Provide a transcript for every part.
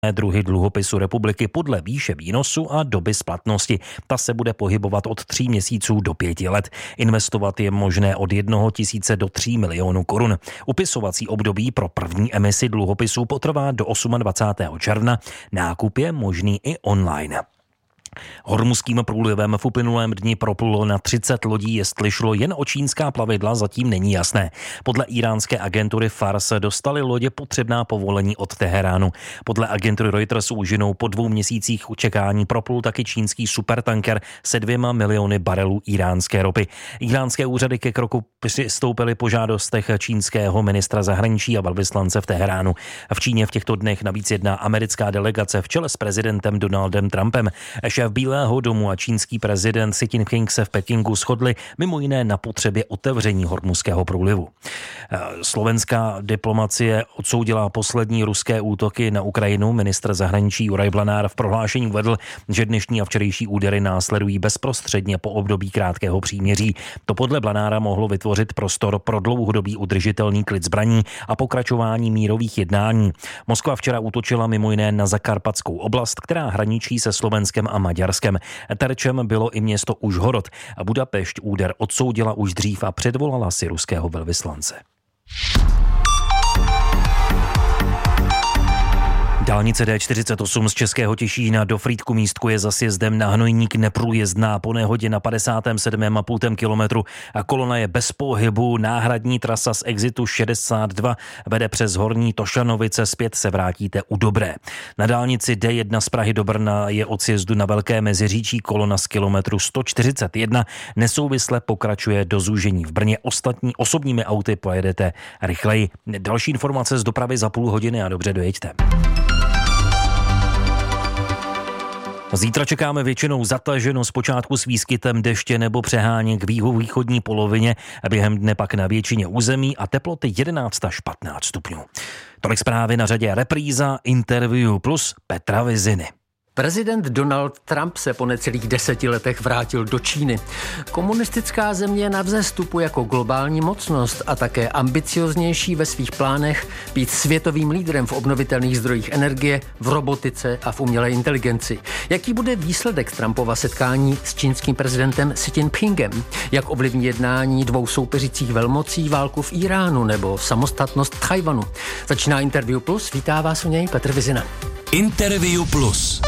druhy dluhopisu republiky podle výše výnosu a doby splatnosti. Ta se bude pohybovat od 3 měsíců do 5 let. Investovat je možné od 1 000 do 3 milionů korun. Upisovací období pro první emisi dluhopisů potrvá do 28. června. Nákup je možný i online. Hormuzským průlivem v uplynulém dni proplulo na 30 lodí, jestli šlo jen o čínská plavidla, zatím není jasné. Podle íránské agentury Fars dostaly lodě potřebná povolení od Teheránu. Podle agentury Reuters úžinou po 2 měsících čekání proplul taky čínský supertanker se 2 miliony barelů iránské ropy. Iránské úřady ke kroku přistoupily po žádostech čínského ministra zahraničí a velvyslance v Teheránu. V Číně v těchto dnech navíc jedná americká delegace v čele s prezidentem Donaldem Trumpem. Šéf Bílého domu a čínský prezident Xi Jinping se v Pekingu shodli mimo jiné na potřebě otevření Hormuzského průlivu. Slovenská diplomacie odsoudila poslední ruské útoky na Ukrajinu. Ministr zahraničí Juraj Blanár v prohlášení uvedl, že dnešní a včerejší údery následují bezprostředně po období krátkého příměří. To podle Blanára mohlo vytvořit prostor pro dlouhodobý udržitelný klid zbraní a pokračování mírových jednání. Moskva včera útočila mimo jiné na Zakarpatskou oblast, která hraničí se Slovenskem a Maďarskem. Terčem bylo i město Užhorod a Budapešť úder odsoudila už dřív a předvolala si ruského velvyslance. Dálnice D48 z Českého Těšína do Frýdku-Místku je za sjezdem na Hnojník neprůjezdná. Po nehodě na 57,5 kilometru a kolona je bez pohybu. Náhradní trasa z exitu 62 vede přes Horní Tošanovice, zpět se vrátíte u Dobré. Na dálnici D1 z Prahy do Brna je od sjezdu na Velké Meziříčí kolona z kilometru 141. Nesouvisle pokračuje do zúžení v Brně. Ostatní osobními auty pojedete rychleji. Další informace z dopravy za půl hodiny a dobře dojeďte. Zítra čekáme většinou zataženo zpočátku s výskytem deště nebo přeháněk v jihovýchodní polovině a během dne pak na většině území a teploty 11 až 15 stupňů. Tolik zprávy, na řadě repríza Interview plus Petra Viziny. Prezident Donald Trump se po necelých 10 letech vrátil do Číny. Komunistická země na vzestupu jako globální mocnost a také ambicioznější ve svých plánech být světovým lídrem v obnovitelných zdrojích energie, v robotice a v umělé inteligenci. Jaký bude výsledek Trumpova setkání s čínským prezidentem Xi Jinpingem? Jak ovlivní jednání dvou soupeřících velmocí válku v Iránu nebo samostatnost Tchajwanu? Začíná Interview Plus, vítá vás u něj Petr Vizina. Interview Plus.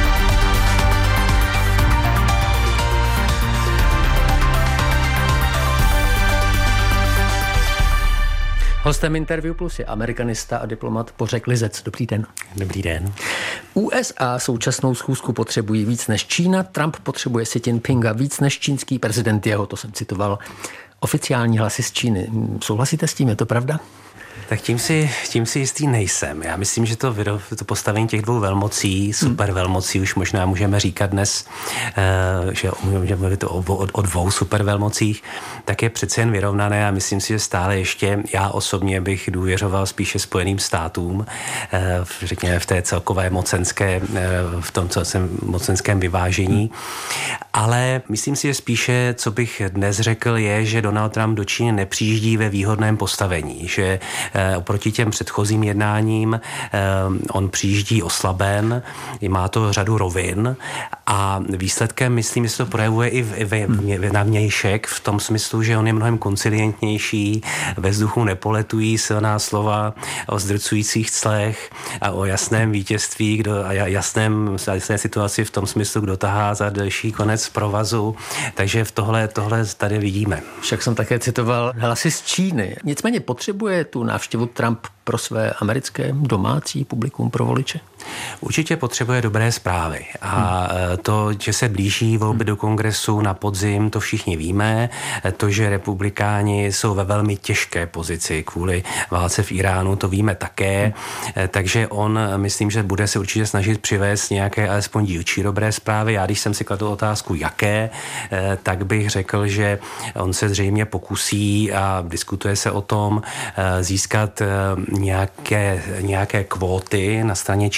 Hostem Interview Plus je amerikanista a diplomat Bořek Lizec. Dobrý den. Dobrý den. USA současnou schůzku potřebují víc než Čína, Trump potřebuje Xi Jinpinga víc než čínský prezident jeho, to jsem citoval oficiální hlasy z Číny. Souhlasíte s tím, je to pravda? Tak tím si jistý nejsem. Já myslím, že to postavení těch dvou velmocí, super velmocí, už možná můžeme říkat dnes, že můžeme mluvit o dvou super velmocích, tak je přece jen vyrovnané a myslím si, že stále ještě já osobně bych důvěřoval spíše Spojeným státům, řekněme v té celkové mocenské, v tom mocenském vyvážení. Ale myslím si, že spíše, co bych dnes řekl, je, že Donald Trump do Číny nepřijíždí ve výhodném postavení, že oproti těm předchozím jednáním on přijíždí oslaben, má to řadu rovin a výsledkem, myslím, že se to projevuje i na vnějšek v tom smyslu, že on je mnohem koncilientnější, ve vzduchu nepoletují silná slova o zdrcujících clech a o jasném vítězství, jasné situaci v tom smyslu, kdo tahá za delší konec provazu. Takže v tohle tady vidíme. Však jsem také citoval hlasy z Číny. Nicméně potřebuje tu návštěvu Trump pro své americké domácí publikum, pro voliče? Určitě potřebuje dobré zprávy a to, že se blíží volby do kongresu na podzim, to všichni víme, to, že republikáni jsou ve velmi těžké pozici kvůli válce v Iránu, to víme také, takže on, myslím, že bude se určitě snažit přivést nějaké alespoň dílčí dobré zprávy. Já, když jsem si kladl otázku, jaké, tak bych řekl, že on se zřejmě pokusí a diskutuje se o tom získat nějaké kvóty na straně Číny, tak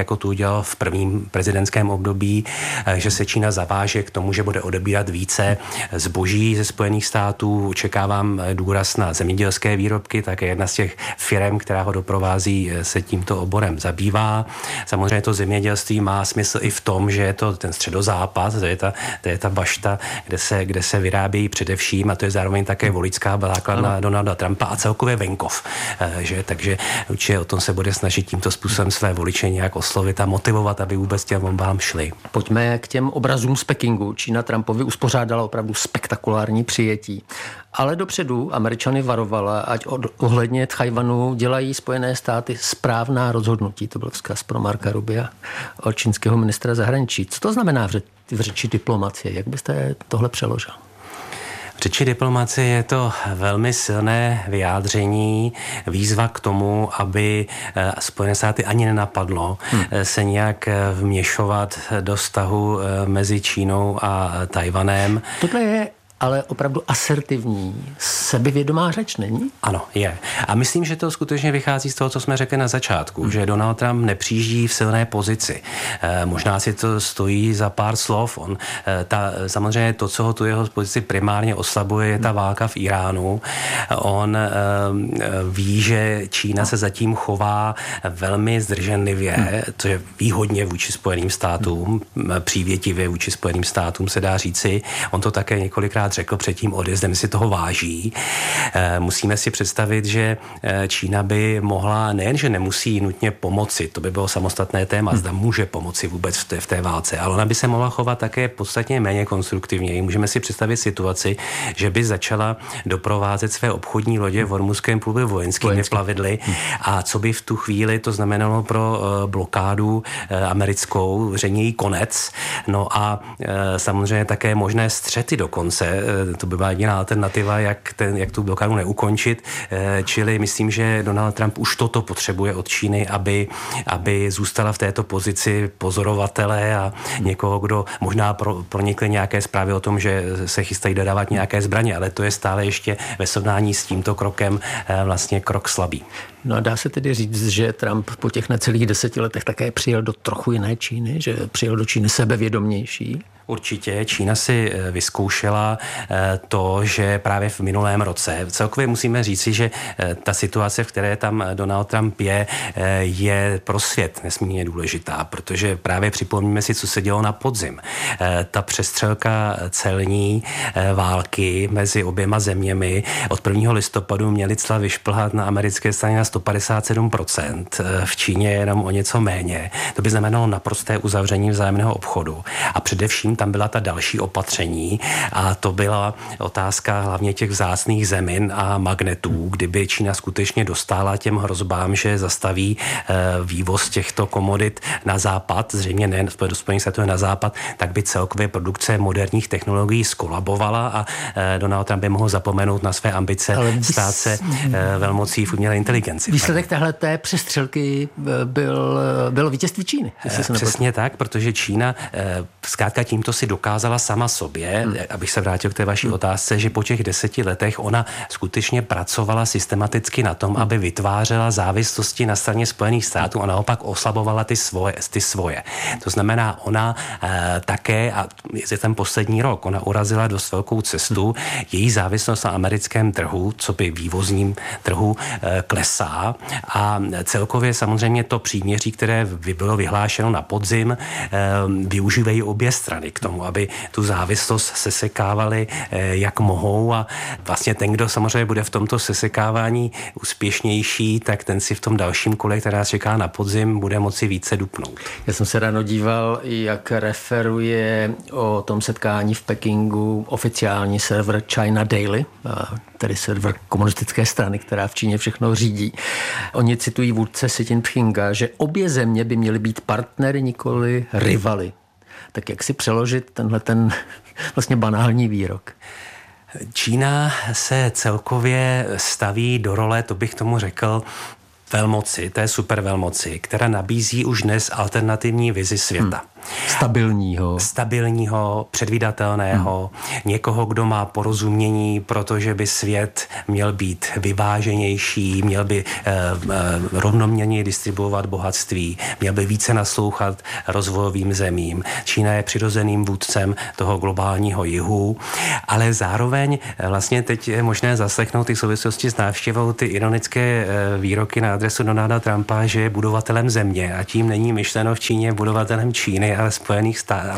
jako to udělal v prvním prezidentském období, že se Čína zaváže k tomu, že bude odebírat více zboží ze Spojených států. Očekávám důraz na zemědělské výrobky, také jedna z těch firem, která ho doprovází, se tímto oborem zabývá. Samozřejmě to zemědělství má smysl i v tom, že je to ten středozápad, to je ta bašta, kde se vyrábějí především, a to je zároveň také voličská základna Donalda Trumpa a celkově venkov. Takže určitě o tom se bude snažit tímto způsobem své voliče nějak oslovit a motivovat, aby vůbec těm volbám šli. Pojďme k těm obrazům z Pekingu. Čína Trumpovi uspořádala opravdu spektakulární přijetí. Ale dopředu Američany varovala, ať ohledně Tchajwanu dělají Spojené státy správná rozhodnutí. To byl vzkaz pro Marca Rubia od čínského ministra zahraničí. Co to znamená v řeči diplomacie? Jak byste tohle přeložil? V řeči diplomacie je to velmi silné vyjádření, výzva k tomu, aby Spojené státy ani nenapadlo se nějak vměšovat do vztahu mezi Čínou a Tajvanem. Tohle je ale opravdu asertivní, sebevědomá řeč, není? Ano, je. A myslím, že to skutečně vychází z toho, co jsme řekli na začátku, že Donald Trump nepřijíždí v silné pozici. Možná si to stojí za pár slov. Samozřejmě to, co ho tu jeho pozici primárně oslabuje, je ta válka v Iránu. On ví, že Čína se zatím chová velmi zdrženlivě, to je výhodně vůči Spojeným státům, přívětivě vůči Spojeným státům se dá říci. On to také několikrát řekl před tím odjezdem, si toho váží. Musíme si představit, že Čína by mohla, nejenže nemusí nutně pomoci, to by bylo samostatné téma, zda může pomoci vůbec v té válce, ale ona by se mohla chovat také podstatně méně konstruktivněji. Můžeme si představit situaci, že by začala doprovázet své obchodní lodě v Hormuzském průlivu vojenskými plavidly a co by v tu chvíli to znamenalo pro blokádu americkou, zřejmě její konec. No a samozřejmě také možné střety dokonce. To by byla jediná alternativa, jak tu blokádu neukončit. Čili myslím, že Donald Trump už toto potřebuje od Číny, aby zůstala v této pozici pozorovatele a někoho, kdo možná pronikly nějaké zprávy o tom, že se chystají dodávat nějaké zbraně, ale to je stále ještě ve srovnání s tímto krokem vlastně krok slabý. No a dá se tedy říct, že Trump po těch necelých 10 letech také přijel do trochu jiné Číny, že přijel do Číny sebevědomější? Určitě. Čína si vyzkoušela to, že právě v minulém roce, celkově musíme říci, že ta situace, v které tam Donald Trump je pro svět nesmírně důležitá, protože právě připomíme si, co se dělo na podzim. Ta přestřelka celní války mezi oběma zeměmi od 1. listopadu měly cla vyšplhat na americké straně na 157%, v Číně jenom o něco méně. To by znamenalo naprosté uzavření vzájemného obchodu. A především tam byla ta další opatření a to byla otázka hlavně těch vzácných zemin a magnetů, kdyby Čína skutečně dostála těm hrozbám, že zastaví vývoz těchto komodit na západ, zřejmě ne do Spojených států na západ, tak by celkově produkce moderních technologií skolabovala a Donald Trump by mohl zapomenout na své ambice stát se velmocí v umělé inteligenci. Výsledek téhleté přestřelky bylo vítězství Číny. Přesně tak, protože Čína zkrátka tímto si dokázala sama sobě, abych se vrátil k té vaší otázce, že po těch 10 letech ona skutečně pracovala systematicky na tom, aby vytvářela závislosti na straně Spojených států a naopak oslabovala ty svoje. To znamená, ona také, a je ten poslední rok, ona urazila dost velkou cestu, její závislost na americkém trhu, co by vývozním trhu klesá a celkově samozřejmě to příměří, které bylo vyhlášeno na podzim, využívají obě strany k tomu, aby tu závislost sesekávali jak mohou a vlastně ten, kdo samozřejmě bude v tomto sesekávání úspěšnější, tak ten si v tom dalším kole, která nás čeká na podzim, bude moci více dupnout. Já jsem se ráno díval, jak referuje o tom setkání v Pekingu oficiální server China Daily, tedy server komunistické strany, která v Číně všechno řídí. Oni citují vůdce Xi Jinpinga, že obě země by měly být partnery, nikoli rivaly. Tak jak si přeložit ten vlastně banální výrok? Čína se celkově staví do role, to bych tomu řekl, velmoci, té supervelmoci, která nabízí už dnes alternativní vizi světa. Stabilního, předvídatelného, někoho, kdo má porozumění, protože by svět měl být vyváženější, měl by rovnoměrně distribuovat bohatství, měl by více naslouchat rozvojovým zemím. Čína je přirozeným vůdcem toho globálního jihu, ale zároveň vlastně teď je možné zaslechnout i v souvislosti s návštěvou ty ironické výroky na adresu Donalda Trumpa, že je budovatelem země, a tím není myšleno v Číně budovatelem Číny, ale Spojených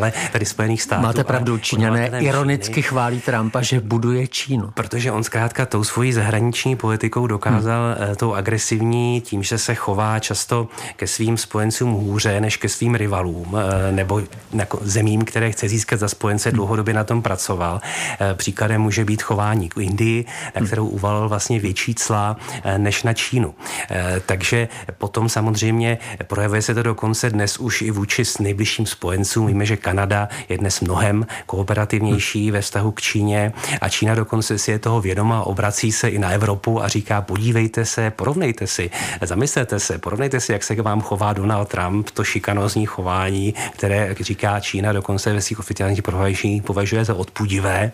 států. Máte pravdu, Číňané ironicky chválí Trumpa, že buduje Čínu. Protože on zkrátka tou svojí zahraniční politikou dokázal tou agresivní, tím, že se chová často ke svým spojencům hůře než ke svým rivalům, nebo zemím, které chce získat za spojence, dlouhodobě na tom pracoval. Příkladem může být chování k Indii, na kterou uvalil vlastně větší cla než na Čínu. Takže potom samozřejmě projevuje se to dokonce dnes už i vůči nejbližším spojencům. Víme, že Kanada je dnes mnohem kooperativnější ve vztahu k Číně a Čína dokonce si je toho vědoma, obrací se i na Evropu a říká, podívejte se, porovnejte si, zamyslete se, porovnejte si, jak se k vám chová Donald Trump, to šikanózní chování, které, jak říká Čína, dokonce ve svých oficiálních prohlášeních považuje za odpudivé,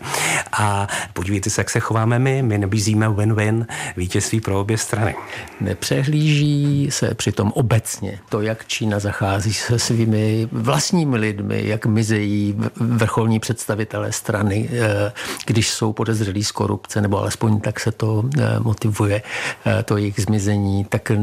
a podívejte se, jak se chováme my nabízíme win-win, vítězství pro obě strany. Nepřehlíží se přitom obecně to, jak Čína zachází se svými vlastními lidmi, jak mizejí vrcholní představitelé strany, když jsou podezřelí z korupce, nebo alespoň tak se to motivuje, to jejich zmizení. Tak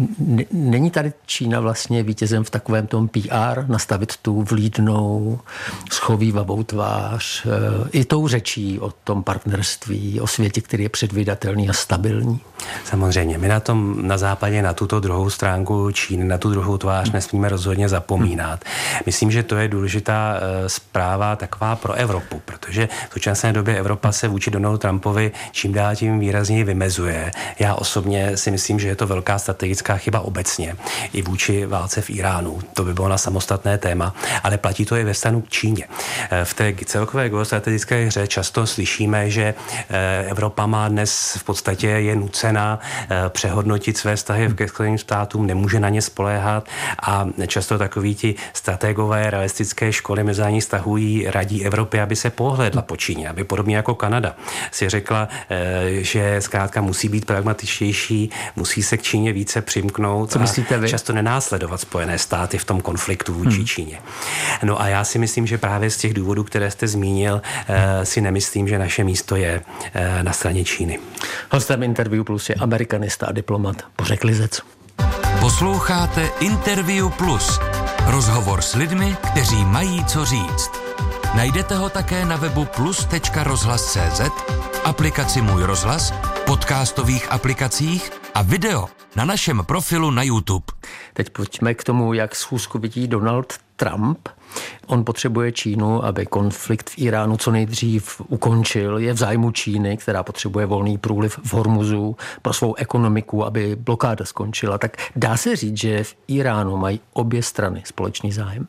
není tady Čína vlastně vítězem v takovém tom PR, nastavit tu vlídnou, schovívavou tvář, i tou řečí o tom partnerství, o světě, který je předvídatelný a stabilní? Samozřejmě. My na západě na tuto druhou stránku Číny, na tu druhou tvář nesmíme rozhodně zapomínat. Myslím, že to je důležitá zpráva taková pro Evropu, protože v současné době Evropa se vůči Donaldu Trumpovi čím dál tím výrazněji vymezuje. Já osobně si myslím, že je to velká strategická chyba obecně. I vůči válce v Iránu. To by bylo na samostatné téma, ale platí to i ve vztahu k Číně. V té celkové geostrategické hře často slyšíme, že Evropa má dnes v podstatě je nucena přehodnotit své vztahy ke Spojeným státům, nemůže na ně spoléhat, a často takoví ti strategové realistické školy mezi stahují, radí Evropě, aby se pohlédla po Číně, aby podobně jako Kanada si řekla, že zkrátka musí být pragmatičtější, musí se k Číně více přimknout. Co myslíte vy? Často nenásledovat Spojené státy v tom konfliktu vůči Číně. No a já si myslím, že právě z těch důvodů, které jste zmínil, si nemyslím, že naše místo je na straně Číny. Hostem Interview Plus je amerikanista a diplomat Bořek Lizec. Posloucháte Interview Plus. Rozhovor s lidmi, kteří mají co říct. Najdete ho také na webu plus.rozhlas.cz, aplikaci Můj rozhlas, podcastových aplikacích a video na našem profilu na YouTube. Teď pojďme k tomu, jak schůzku vidí Donald Trump. On potřebuje Čínu, aby konflikt v Iránu co nejdřív ukončil. Je v zájmu Číny, která potřebuje volný průliv v Hormuzu pro svou ekonomiku, aby blokáda skončila. Tak dá se říct, že v Iránu mají obě strany společný zájem?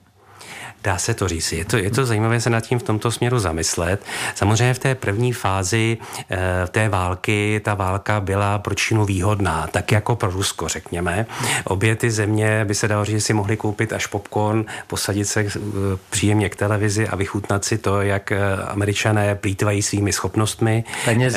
Dá se to říct. Je to zajímavé se nad tím v tomto směru zamyslet. Samozřejmě v té první fázi té války, ta válka byla pro Čínu výhodná, tak jako pro Rusko, řekněme. Obě ty země by se dalo říct, že si mohli koupit až popcorn, posadit se příjemně k televizi a vychutnat si to, jak Američané plýtvají svými schopnostmi.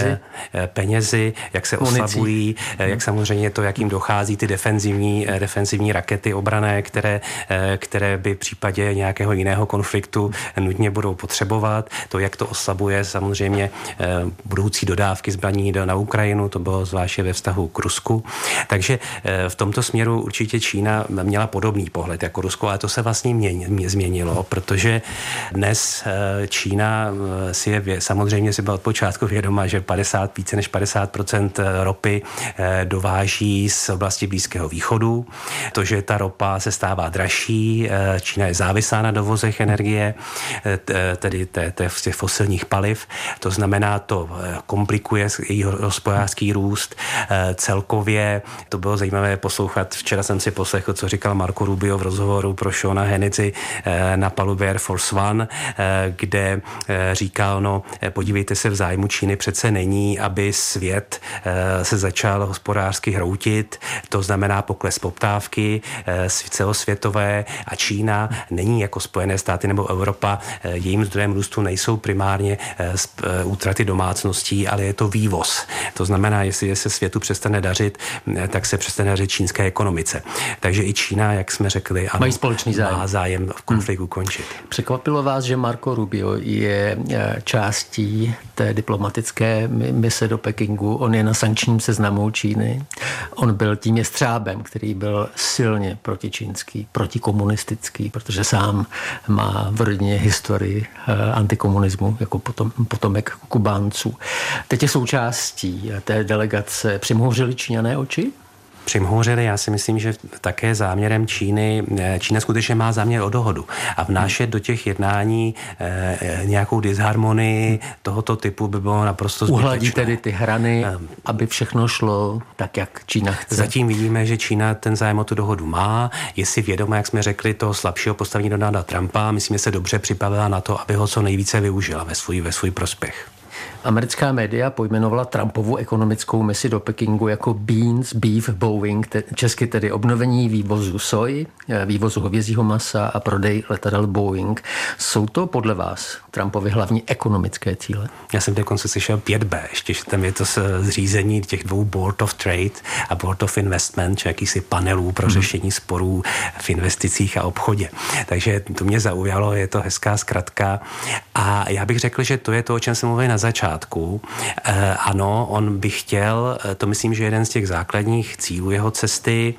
Penězi, jak se oslabují, jak samozřejmě to, jak jim dochází ty defenzivní rakety obranné, které by v případě nějakého jiného konfliktu nutně budou potřebovat. To, jak to oslabuje samozřejmě budoucí dodávky zbraní na Ukrajinu, to bylo zvláště ve vztahu k Rusku. Takže v tomto směru určitě Čína měla podobný pohled jako Rusko, ale to se vlastně změnilo, protože dnes Čína samozřejmě si byla od počátku vědoma, že více než 50% ropy dováží z oblasti Blízkého východu. To, že ta ropa se stává dražší, Čína je závislá na dovozech energie, tedy těch fosilních paliv. To znamená, to komplikuje její hospodářský růst. Celkově to bylo zajímavé poslouchat. Včera jsem si poslechl, co říkal Marco Rubio v rozhovoru pro Seana Hannity na palubě Air Force One, kde říkal, podívejte se, v zájmu Číny přece není, aby svět se začal hospodářsky hroutit. To znamená pokles poptávky celosvětové, a Čína není jako Spojené státy nebo Evropa, jejím zdrojem růstu nejsou primárně útraty domácností, ale je to vývoz. To znamená, jestli se světu přestane dařit, tak se přestane dařit čínské ekonomice. Takže i Čína, jak jsme řekli, mají společný zájem. Má zájem v konflikt ukončit. Překvapilo vás, že Marco Rubio je částí té diplomatické mise do Pekingu? On je na sankčním seznamu Číny. On byl tím jestřábem, který byl silně protičínský, protikomunistický, protože sám má v rodině historii antikomunismu, jako potomek Kubánců. Teď je součástí té delegace. Přimhouřili Číňané oči? Přimhouřili, já si myslím, že také záměrem Čína skutečně má záměr o dohodu a vnášet do těch jednání nějakou disharmonii tohoto typu by bylo naprosto zbytečné. Uhladí tedy ty hrany, aby všechno šlo tak, jak Čína chce. Zatím vidíme, že Čína ten zájem o tu dohodu má, je si vědoma, jak jsme řekli, toho slabšího postavení Donalda Trumpa, myslím, že se dobře připravila na to, aby ho co nejvíce využila ve svůj prospěch. Americká média pojmenovala Trumpovu ekonomickou misi do Pekingu jako Beans, Beef, Boeing, česky tedy obnovení vývozu soji, vývozu hovězího masa a prodej letadel Boeing. Jsou to podle vás Trumpovy hlavní ekonomické cíle? Já jsem dokonce slyšel 5B, ještě že tam je to zřízení těch dvou Board of Trade a Board of Investment, či jakýsi panelů pro řešení sporů v investicích a obchodě. Takže to mě zaujalo, je to hezká zkratka a já bych řekl, že to je to, o čem jsem mluvil na začátku. Ano, on by chtěl, to myslím, že jeden z těch základních cílů jeho cesty,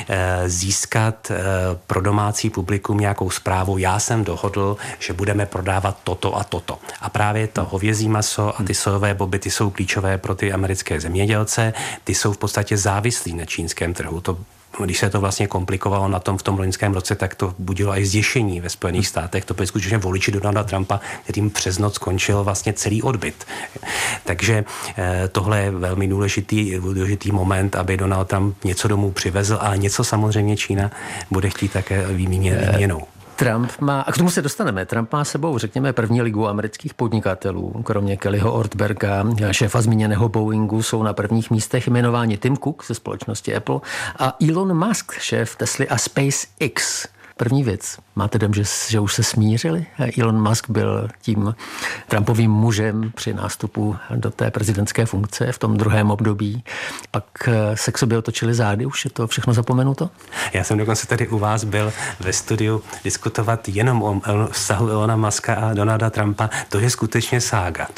získat pro domácí publikum nějakou zprávu. Já jsem dohodl, že budeme prodávat toto a toto. A právě to hovězí maso a ty sojové boby, ty jsou klíčové pro ty americké zemědělce. Ty jsou v podstatě závislí na čínském trhu. Když se to vlastně komplikovalo na tom v tom loňském roce, tak to budilo i zděšení ve Spojených státech. To byli skutečně voliči Donalda Trumpa, kterým přes noc skončil vlastně celý odbyt. Takže tohle je velmi důležitý moment, aby Donald Trump něco domů přivezl, ale něco samozřejmě Čína bude chtít také výměnou. Trump má, a k tomu se dostaneme, Trump má sebou, řekněme, první ligu amerických podnikatelů. Kromě Kellyho Ortberga, šéfa zmíněného Boeingu, jsou na prvních místech jmenováni Tim Cook ze společnosti Apple a Elon Musk, šéf Tesly a SpaceX. První věc, máte dojem, že už se smířili? Elon Musk byl tím Trumpovým mužem při nástupu do té prezidentské funkce v tom druhém období. Pak se k sobě otočili zády, už je to všechno zapomenuto? Já jsem dokonce tady u vás byl ve studiu diskutovat jenom o vztahu Elona Muska a Donalda Trumpa. To je skutečně sága.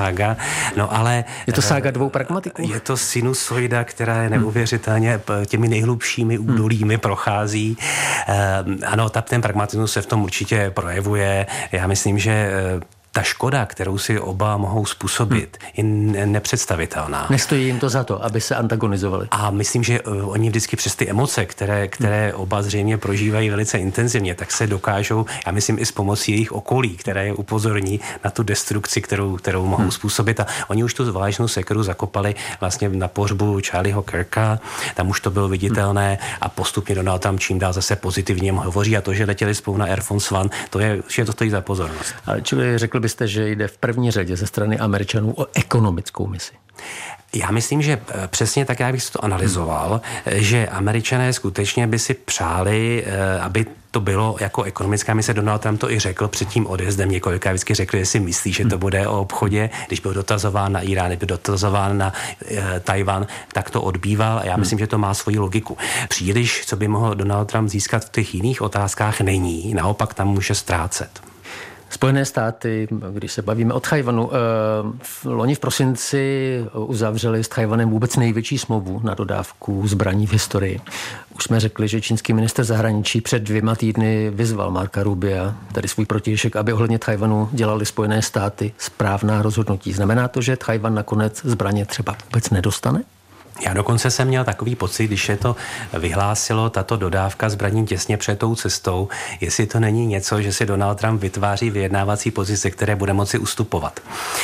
No ale... Je to sága dvou pragmatiků? Je to sinusoida, která je neuvěřitelně těmi nejhlubšími údolími prochází. Ano, ten pragmatismus se v tom určitě projevuje. Já myslím, že ta škoda, kterou si oba mohou způsobit, je nepředstavitelná. Nestojí jim to za to, aby se antagonizovali. A myslím, že oni vždycky přes ty emoce, které oba zřejmě prožívají velice intenzivně, tak se dokážou, já myslím i s pomocí jejich okolí, které je upozorní na tu destrukci, kterou mohou způsobit. A oni už tu válečnou sekeru zakopali vlastně na pohřbu Charlieho Kirka, tam už to bylo viditelné a postupně Donald Trump čím dál zase pozitivně hovoří a to, že letěli spolu na Air Force One, že to stojí za pozornost. Ale čili řekl byste, že jde v první řadě ze strany Američanů o ekonomickou misi? Já myslím, že přesně tak, jak bych si to analyzoval, že Američané skutečně by si přáli, aby to bylo jako ekonomická mise. Donald Trump to i řekl před tím odjezdem. Několikrát vždycky řekl, že si myslí, že to bude o obchodě. Když byl dotazován na Irán, když byl dotazován na Tajvan, tak to odbýval a já myslím, že to má svoji logiku. Příliš, co by mohl Donald Trump získat v těch jiných otázkách, není. Naopak tam může ztrácet. Spojené státy, když se bavíme o Tchajvanu, loni v prosinci uzavřeli s Tchajvanem vůbec největší smlouvu na dodávku zbraní v historii. Už jsme řekli, že čínský ministr zahraničí před 2 týdny vyzval Marca Rubia, tedy svůj protějšek, aby ohledně Tchajvanu dělali Spojené státy správná rozhodnutí. Znamená to, že Tchajvan nakonec zbraně třeba vůbec nedostane? Já dokonce jsem měl takový pocit, když je to vyhlásilo tato dodávka zbraní těsně před tou cestou, jestli to není něco, že si Donald Trump vytváří vyjednávací pozice, které bude moci ustupovat.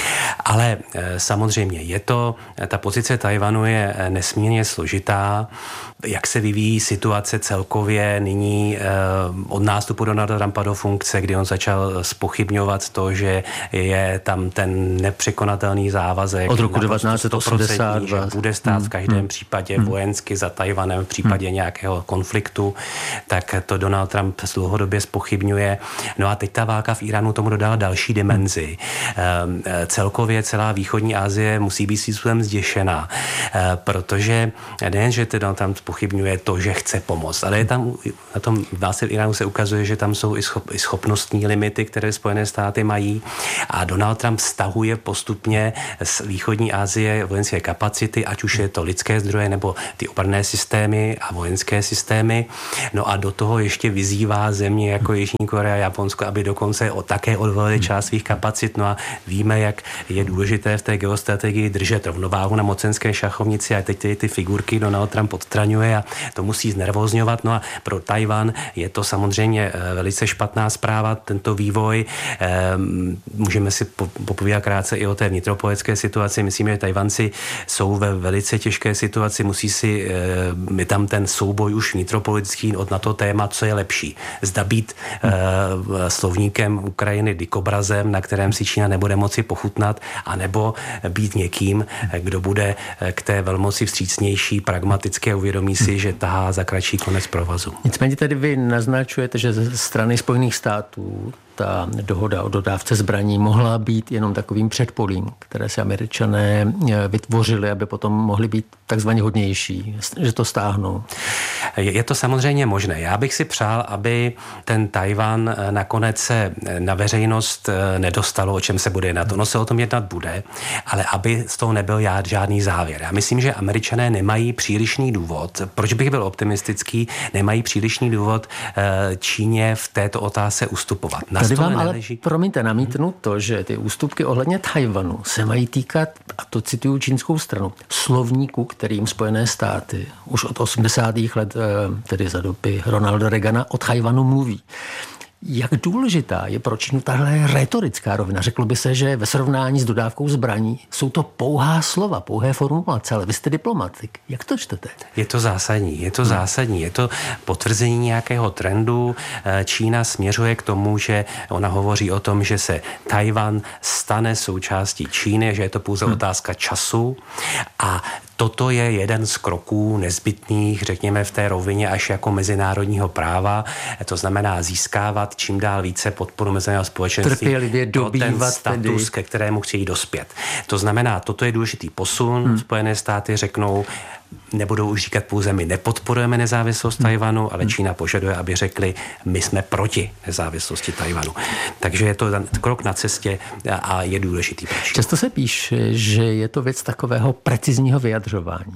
Ale samozřejmě ta pozice Tchaj-wanu je nesmírně složitá. Jak se vyvíjí situace celkově nyní od nástupu Donalda Trumpa do funkce, kdy on začal zpochybňovat to, že je tam ten nepřekonatelný závazek od roku 1980, že bude stát v každém případě vojensky za Tchaj-wanem v případě nějakého konfliktu, tak to Donald Trump dlouhodobě zpochybňuje. No a teď ta válka v Iránu tomu dodala další dimenzi. Celkově celá východní Asie musí být svým způsobem zděšená, protože nejen, že Donald Trump pochybňuje to, že chce pomoct, ale je tam na tom válce v Iránu se ukazuje, že tam jsou i schopnostní limity, které Spojené státy mají, a Donald Trump stahuje postupně z východní Asie vojenské kapacity, ať už je to lidské zdroje nebo ty obranné systémy a vojenské systémy. No a do toho ještě vyzývá země jako Jižní Korea a Japonsko, aby dokonce také odvolili část svých kapacit. No a víme, jak je důležité v té geostrategii držet rovnováhu na mocenské šachovnici, a teď ty figurky Donald Trump odstraňuje a to musí znervózňovat. No a pro Tchaj-wan je to samozřejmě velice špatná zpráva, tento vývoj. Můžeme si popovídat krátce i o té vnitropolitické situaci. Myslím, že Tchaj-wanci jsou ve velice těžké situaci, je tam ten souboj už vnitropolitický na to téma, co je lepší. Zda být slovníkem Ukrajiny, dikobrazem, na kterém si Čína nebude moci pochutnat, anebo být někým, kdo bude k té velmoci vstřícnější, pragmatické, uvědomí si, že tahá za kratší konec provazu. Nicméně tedy vy naznačujete, že ze strany Spojených států ta dohoda o dodávce zbraní mohla být jenom takovým předpolím, které si Američané vytvořili, aby potom mohli být takzvaně hodnější, že to stáhnou. Je to samozřejmě možné. Já bych si přál, aby ten Tchaj-wan nakonec se na veřejnost nedostalo, o čem se bude jednat. Ono se o tom jednat bude, ale aby z toho nebyl žádný závěr. Já myslím, že Američané nemají přílišný důvod, proč bych byl optimistický, nemají přílišný důvod Číně v této otázce ustupovat. Tady vám ale, promiňte, namítnu to, že ty ústupky ohledně Tchaj-wanu se mají týkat, a to cituju čínskou stranu, slovníku, kterým Spojené státy už od 80. let, tedy za doby Ronalda Reagana, o Tchaj-wanu mluví. Jak důležitá je pro Čínu tahle rétorická rovina? Řeklo by se, že ve srovnání s dodávkou zbraní jsou to pouhá slova, pouhé formulace, ale vy jste diplomatik. Jak to čtete? Je to zásadní. Je to potvrzení nějakého trendu. Čína směřuje k tomu, že ona hovoří o tom, že se Tchaj-wan stane součástí Číny, že je to pouze otázka času, a toto je jeden z kroků nezbytných, řekněme, v té rovině až jako mezinárodního práva. To znamená získávat čím dál více podporu mezinárodního společenství. Trpělivě dobývat ten status, ke kterému chtějí dospět. To znamená, toto je důležitý posun. Spojené státy řeknou, nebudou už říkat pouze my nepodporujeme nezávislost Tchaj-wanu, ale Čína požaduje, aby řekli, my jsme proti nezávislosti Tchaj-wanu. Takže je to krok na cestě a je důležitý. Často se píše, že je to věc takového precizního vyjadřování.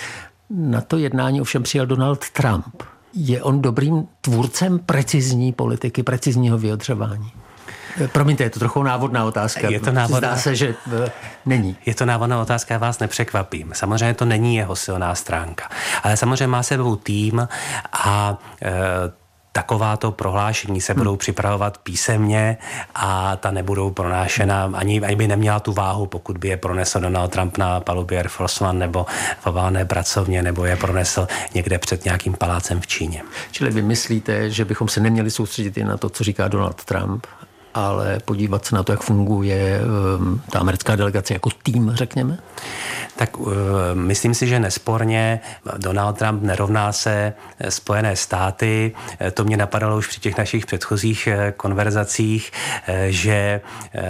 Na to jednání ovšem přijel Donald Trump. Je on dobrým tvůrcem precizní politiky, precizního vyjadřování? Promiňte, je to trochu návodná otázka. Zdá se, že není. Je to návodná otázka, já vás nepřekvapím. Samozřejmě to není jeho silná stránka. Ale samozřejmě má sebou tým a takováto prohlášení se budou připravovat písemně a ta nebudou pronášena, ani by neměla tu váhu, pokud by je pronesl Donald Trump na palubě Air Force One nebo v oválné pracovně, nebo je pronesl někde před nějakým palácem v Číně. Čili vy myslíte, že bychom se neměli soustředit i na to, co říká Donald Trump, ale podívat se na to, jak funguje ta americká delegace jako tým, řekněme? Tak myslím si, že nesporně Donald Trump nerovná se Spojené státy. To mě napadalo už při těch našich předchozích konverzacích, že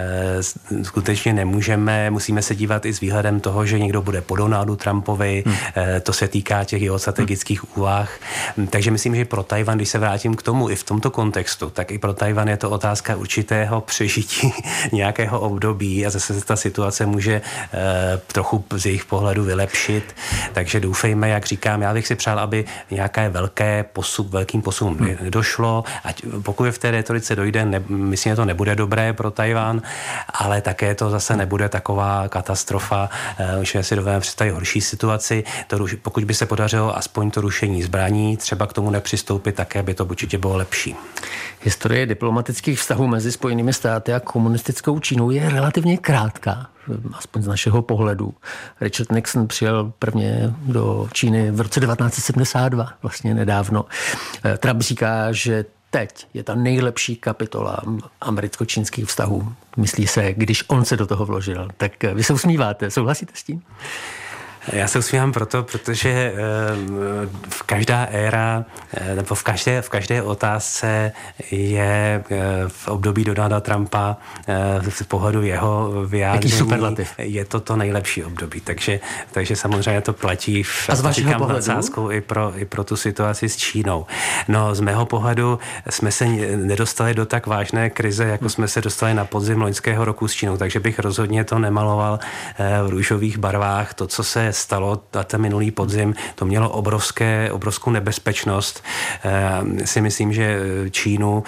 skutečně musíme se dívat i s výhledem toho, že někdo bude po Donaldu Trumpovi. To se týká těch jeho strategických úvah. Takže myslím, že pro Tchaj-wan, když se vrátím k tomu i v tomto kontextu, tak i pro Tchaj-wan je to otázka určitého přežití nějakého období a zase se ta situace může trochu z jejich pohledu vylepšit. Takže doufejme, jak říkám, já bych si přál, aby nějaké velkým posunům došlo. Ať pokud v té retorice dojde, myslím, že to nebude dobré pro Tchaj-wan, ale také to zase nebude taková katastrofa, že si dovedeme představit horší situaci. Pokud by se podařilo aspoň to rušení zbraní, třeba k tomu nepřistoupit, také by to určitě bylo lepší. Historie diplomatických vztahů mezi Spojenými státy a komunistickou Čínou je relativně krátká. aspoň z našeho pohledu. Richard Nixon přijel prvně do Číny v roce 1972, vlastně nedávno. Trump říká, že teď je ta nejlepší kapitola americko-čínských vztahů. Myslí se, když on se do toho vložil. Tak vy se usmíváte, souhlasíte s tím? Já se usmívám protože v každá éra, nebo v každé otázce je v období Donalda Trumpa z pohledu jeho vyjádření je to nejlepší období. Takže samozřejmě to platí a z vašeho pohledu? i pro tu situaci s Čínou. No, z mého pohledu jsme se nedostali do tak vážné krize, jako jsme se dostali na podzim loňského roku s Čínou, takže bych rozhodně to nemaloval v růžových barvách. To, co se stalo a ten minulý podzim, to mělo obrovskou nebezpečnost. Si myslím, že Čínu,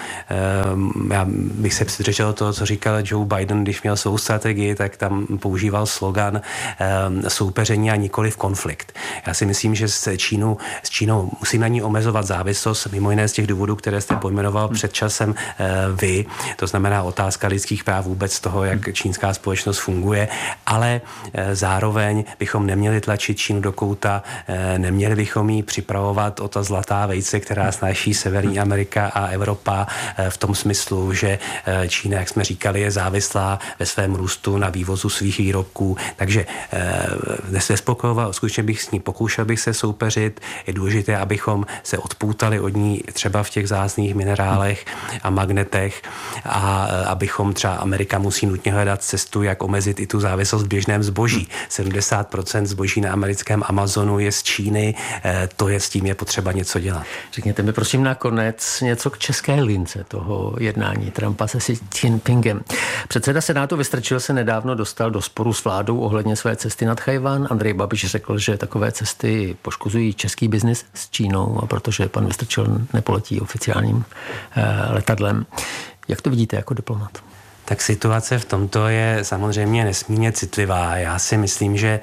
já bych se přidržel toho, co říkal Joe Biden, když měl svou strategii, tak tam používal slogan soupeření a nikoliv konflikt. Já si myslím, že s Čínou musí na ní omezovat závislost, mimo jiné z těch důvodů, které jste pojmenoval před časem vy. To znamená otázka lidských práv, vůbec toho, jak čínská společnost funguje, ale zároveň bychom neměli tlačit Čínu do kouta, neměli bychom jí připravovat o ta zlatá vejce, která snáší Severní Amerika a Evropa v tom smyslu, že Čína, jak jsme říkali, je závislá ve svém růstu na vývozu svých výrobků. Takže nespokojoval, skutečně pokoušel bych se soupeřit. Je důležité, abychom se odpoutali od ní třeba v těch vzácných minerálech a magnetech a abychom třeba Amerika musí nutně hledat cestu, jak omezit i tu závislost v běžném zboží. 70% zboží na americkém Amazonu je z Číny, s tím je potřeba něco dělat. Řekněte mi prosím nakonec něco k české lince toho jednání Trumpa se Xi Jinpingem. Předseda Senátu Vystrčil se nedávno dostal do sporu s vládou ohledně své cesty nad Tchaj-wan. Andrej Babiš řekl, že takové cesty poškozují český biznis s Čínou, a protože pan Vystrčil nepoletí oficiálním letadlem. Jak to vidíte jako diplomat? Tak situace v tomto je samozřejmě nesmírně citlivá. Já si myslím, že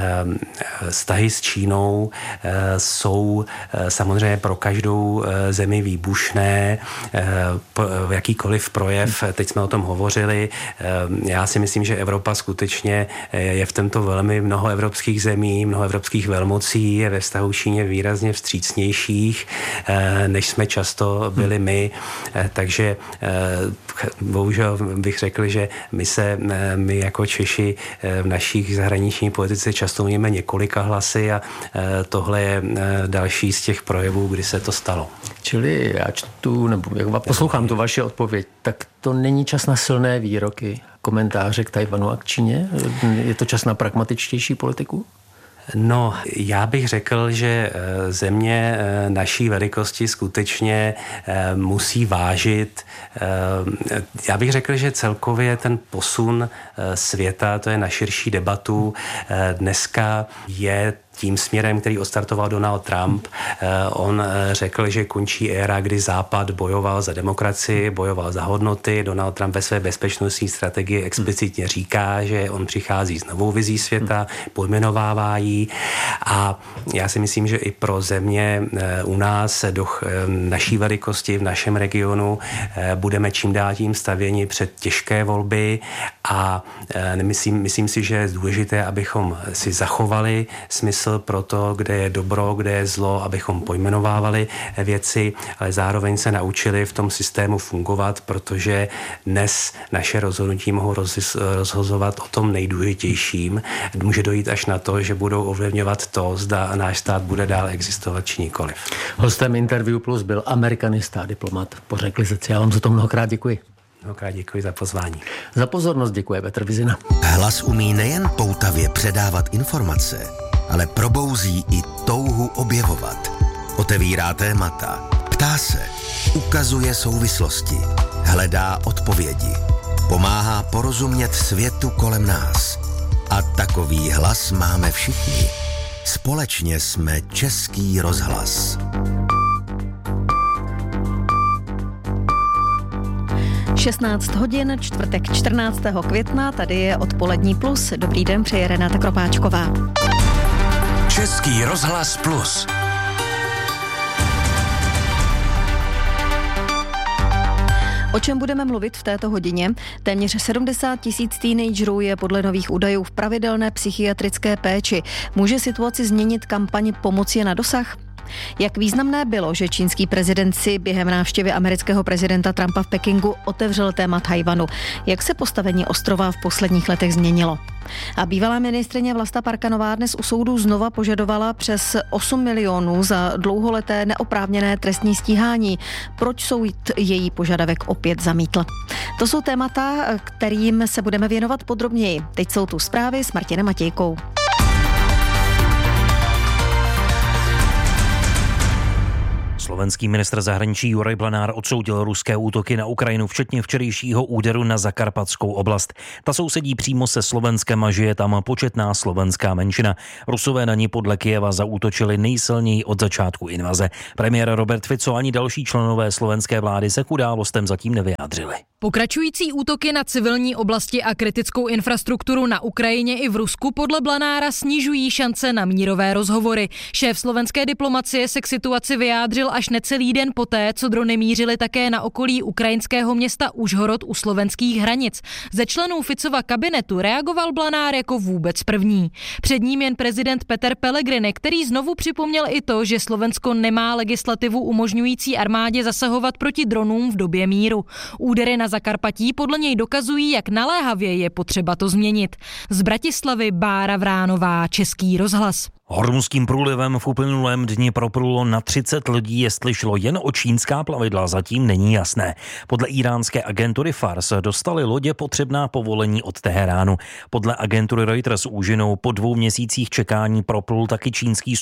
vztahy s Čínou jsou samozřejmě pro každou zemi výbušné. Jakýkoliv projev, teď jsme o tom hovořili, já si myslím, že Evropa skutečně je v tomto velmi mnoho evropských zemí, mnoho evropských velmocí, je ve vztahu Číně výrazně vstřícnějších, než jsme často byli my. Takže bohužel bych řekl, že my jako Češi v našich zahraniční politice často mluvíme několika hlasy a tohle je další z těch projevů, kdy se to stalo. Čili já čtu, nebo jak poslouchám tu vaši odpověď, tak to není čas na silné výroky, komentáře k Tajvanu a k Číně? Je to čas na pragmatičtější politiku? No, já bych řekl, že země naší velikosti skutečně musí vážit. Já bych řekl, že celkově ten posun světa, to je na širší debatu, dneska je tím směrem, který odstartoval Donald Trump. On řekl, že končí éra, kdy Západ bojoval za demokracii, bojoval za hodnoty. Donald Trump ve své bezpečnostní strategii explicitně říká, že on přichází s novou vizí světa, pojmenovává ji a já si myslím, že i pro země u nás do naší velikosti v našem regionu budeme čím dál tím stavěni před těžké volby a myslím si, že je důležité, abychom si zachovali smysl pro to, kde je dobro, kde je zlo, abychom pojmenovávali věci, ale zároveň se naučili v tom systému fungovat, protože dnes naše rozhodnutí mohou rozhozovat o tom nejdůležitějším. Může dojít až na to, že budou ovlivňovat to, zda náš stát bude dál existovat či nikoliv. Hostem Interview Plus byl amerikanista, diplomat Bořek Lizec. Já vám za to mnohokrát děkuji. Mnohokrát děkuji za pozvání. Za pozornost děkuje Petr Vizina. Hlas umí nejen poutavě předávat informace, ale probouzí i touhu objevovat. Otevírá témata, ptá se, ukazuje souvislosti, hledá odpovědi, pomáhá porozumět světu kolem nás. A takový hlas máme všichni. Společně jsme Český rozhlas. 16 hodin, čtvrtek 14. května, tady je Odpolední plus. Dobrý den, přeje Renáta Kropáčková. Český rozhlas plus. O čem budeme mluvit v této hodině? Téměř 70 000 teenagerů je podle nových údajů v pravidelné psychiatrické péči. Může situaci změnit kampaň Pomoc je na dosah? Jak významné bylo, že čínský prezident si během návštěvy amerického prezidenta Trumpa v Pekingu otevřel téma Tchaj-wanu? Jak se postavení ostrova v posledních letech změnilo? A bývalá ministryně Vlasta Parkanová dnes u soudu znova požadovala přes 8 milionů za dlouholeté neoprávněné trestní stíhání. Proč soud její požadavek opět zamítl? To jsou témata, kterým se budeme věnovat podrobněji. Teď jsou tu zprávy s Martinem Matějkou. Slovenský ministr zahraničí Juraj Blanár odsoudil ruské útoky na Ukrajinu, včetně včerejšího úderu na Zakarpatskou oblast. Ta sousedí přímo se Slovenskem a žije tam početná slovenská menšina. Rusové na ní podle Kyjeva zaútočili nejsilněji od začátku invaze. Premiér Robert Fico ani další členové slovenské vlády se k událostem zatím nevyjádřili. Pokračující útoky na civilní oblasti a kritickou infrastrukturu na Ukrajině i v Rusku podle Blanára snižují šance na mírové rozhovory. Šéf slovenské diplomacie se k situaci vyjádřil až necelý den poté, co drony mířily také na okolí ukrajinského města Užhorod u slovenských hranic. Ze členů Ficova kabinetu reagoval Blanár jako vůbec první. Před ním jen prezident Peter Pellegrini, který znovu připomněl i to, že Slovensko nemá legislativu umožňující armádě zasahovat proti dronům v době míru. Údery na Zakarpatí podle něj dokazují, jak naléhavě je potřeba to změnit. Z Bratislavy Bára Vránová, Český rozhlas. Hormuzským průlivem v uplynulém dni proplulo na 30 lidí, jestli šlo jen o čínská plavidla, zatím není jasné. Podle íránské agentury Fars dostaly lodě potřebná povolení od Teheránu. Podle agentury Reuters úžinou po 2 měsících čekání proplul taky čínský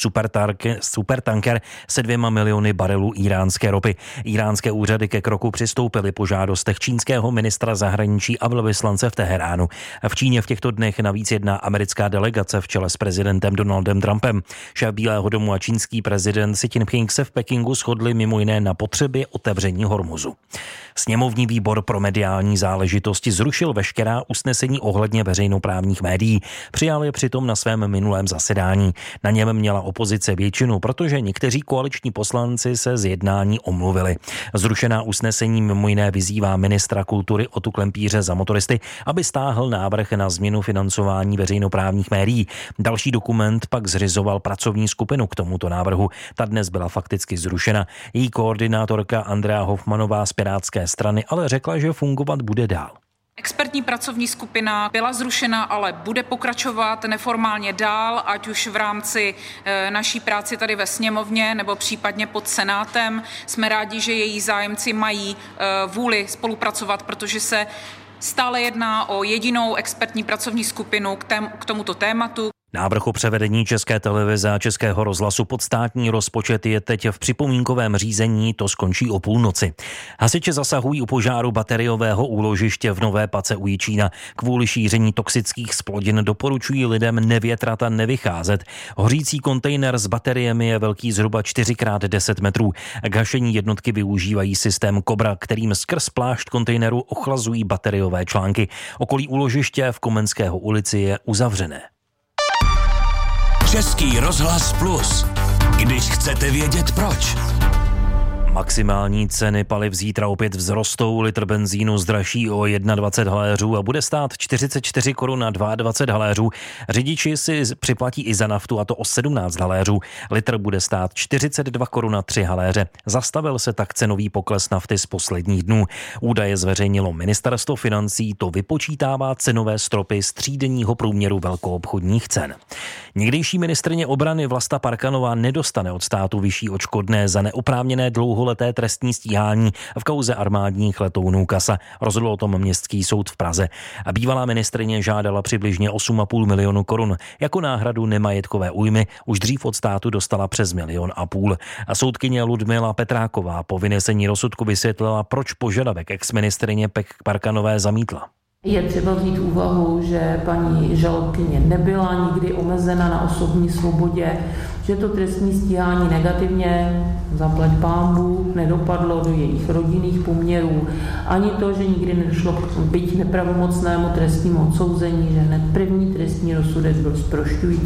supertanker se 2 miliony barelů íránské ropy. Iránské úřady ke kroku přistoupily po žádostech čínského ministra zahraničí a velvyslance v Teheránu. V Číně v těchto dnech navíc jedná americká delegace v čele s prezidentem Donaldem Trumpem. Šéf Bílého domu a čínský prezident Xi Jinping se v Pekingu shodli mimo jiné na potřebě otevření Hormuzu. Sněmovní výbor pro mediální záležitosti zrušil veškerá usnesení ohledně veřejnoprávních médií. Přijal je přitom na svém minulém zasedání. Na něm měla opozice většinu, protože někteří koaliční poslanci se z jednání omluvili. Zrušená usnesení mimo jiné vyzývá ministra kultury Otu Klempíře za motoristy, aby stáhl návrh na změnu financování veřejnoprávních médií. Další dokument pak zřizoval pracovní skupinu k tomuto návrhu. Ta dnes byla fakticky zrušena. Její koordinátorka Andrea Hofmanová z Pirátské strany ale řekla, že fungovat bude dál. Expertní pracovní skupina byla zrušena, ale bude pokračovat neformálně dál, ať už v rámci naší práce tady ve sněmovně nebo případně pod Senátem. Jsme rádi, že její zájemci mají vůli spolupracovat, protože se stále jedná o jedinou expertní pracovní skupinu k tomuto tématu. Návrh o převedení České televize a Českého rozhlasu pod státní rozpočet je teď v připomínkovém řízení, to skončí o půlnoci. Hasiči zasahují u požáru bateriového úložiště v Nové Pace u Jičína. Kvůli šíření toxických zplodin doporučují lidem nevětrat a nevycházet. Hořící kontejner s bateriemi je velký zhruba 4x10 metrů. K hašení jednotky využívají systém Cobra, kterým skrz plášť kontejneru ochlazují bateriové články. Okolí úložiště v Komenského ulici je uzavřené. Český rozhlas Plus. Když chcete vědět proč. Maximální ceny paliv zítra opět vzrostou, litr benzínu zdraží o 21 haléřů a bude stát 44 korun a 22 haléřů. Řidiči si připlatí i za naftu, a to o 17 haléřů. Litr bude stát 42 korun a 3 haléře. Zastavil se tak cenový pokles nafty z posledních dnů. Údaje zveřejnilo ministerstvo financí, to vypočítává cenové stropy z třídenního průměru velkoobchodních cen. Někdejší ministryně obrany Vlasta Parkanová nedostane od státu vyšší odškodné za neoprávněné dlouholeté trestní stíhání v kauze armádních letounů Casa. Rozhodl o tom městský soud v Praze. A bývalá ministryně žádala přibližně 8,5 milionu korun. Jako náhradu nemajetkové újmy už dřív od státu dostala přes 1,5 milionu. A soudkyně Ludmila Petráková po vynesení rozsudku vysvětlila, proč požadavek exministryně Parkanové zamítla. Je třeba vzít v úvahu, že paní žalobkyně nebyla nikdy omezena na osobní svobodě, že to trestní stíhání negativně, zaplať pánbůh, nedopadlo do jejich rodinných poměrů, ani to, že nikdy nedošlo k byť nepravomocnému trestnímu odsouzení, že hned první trestní rozsudek byl zprošťující.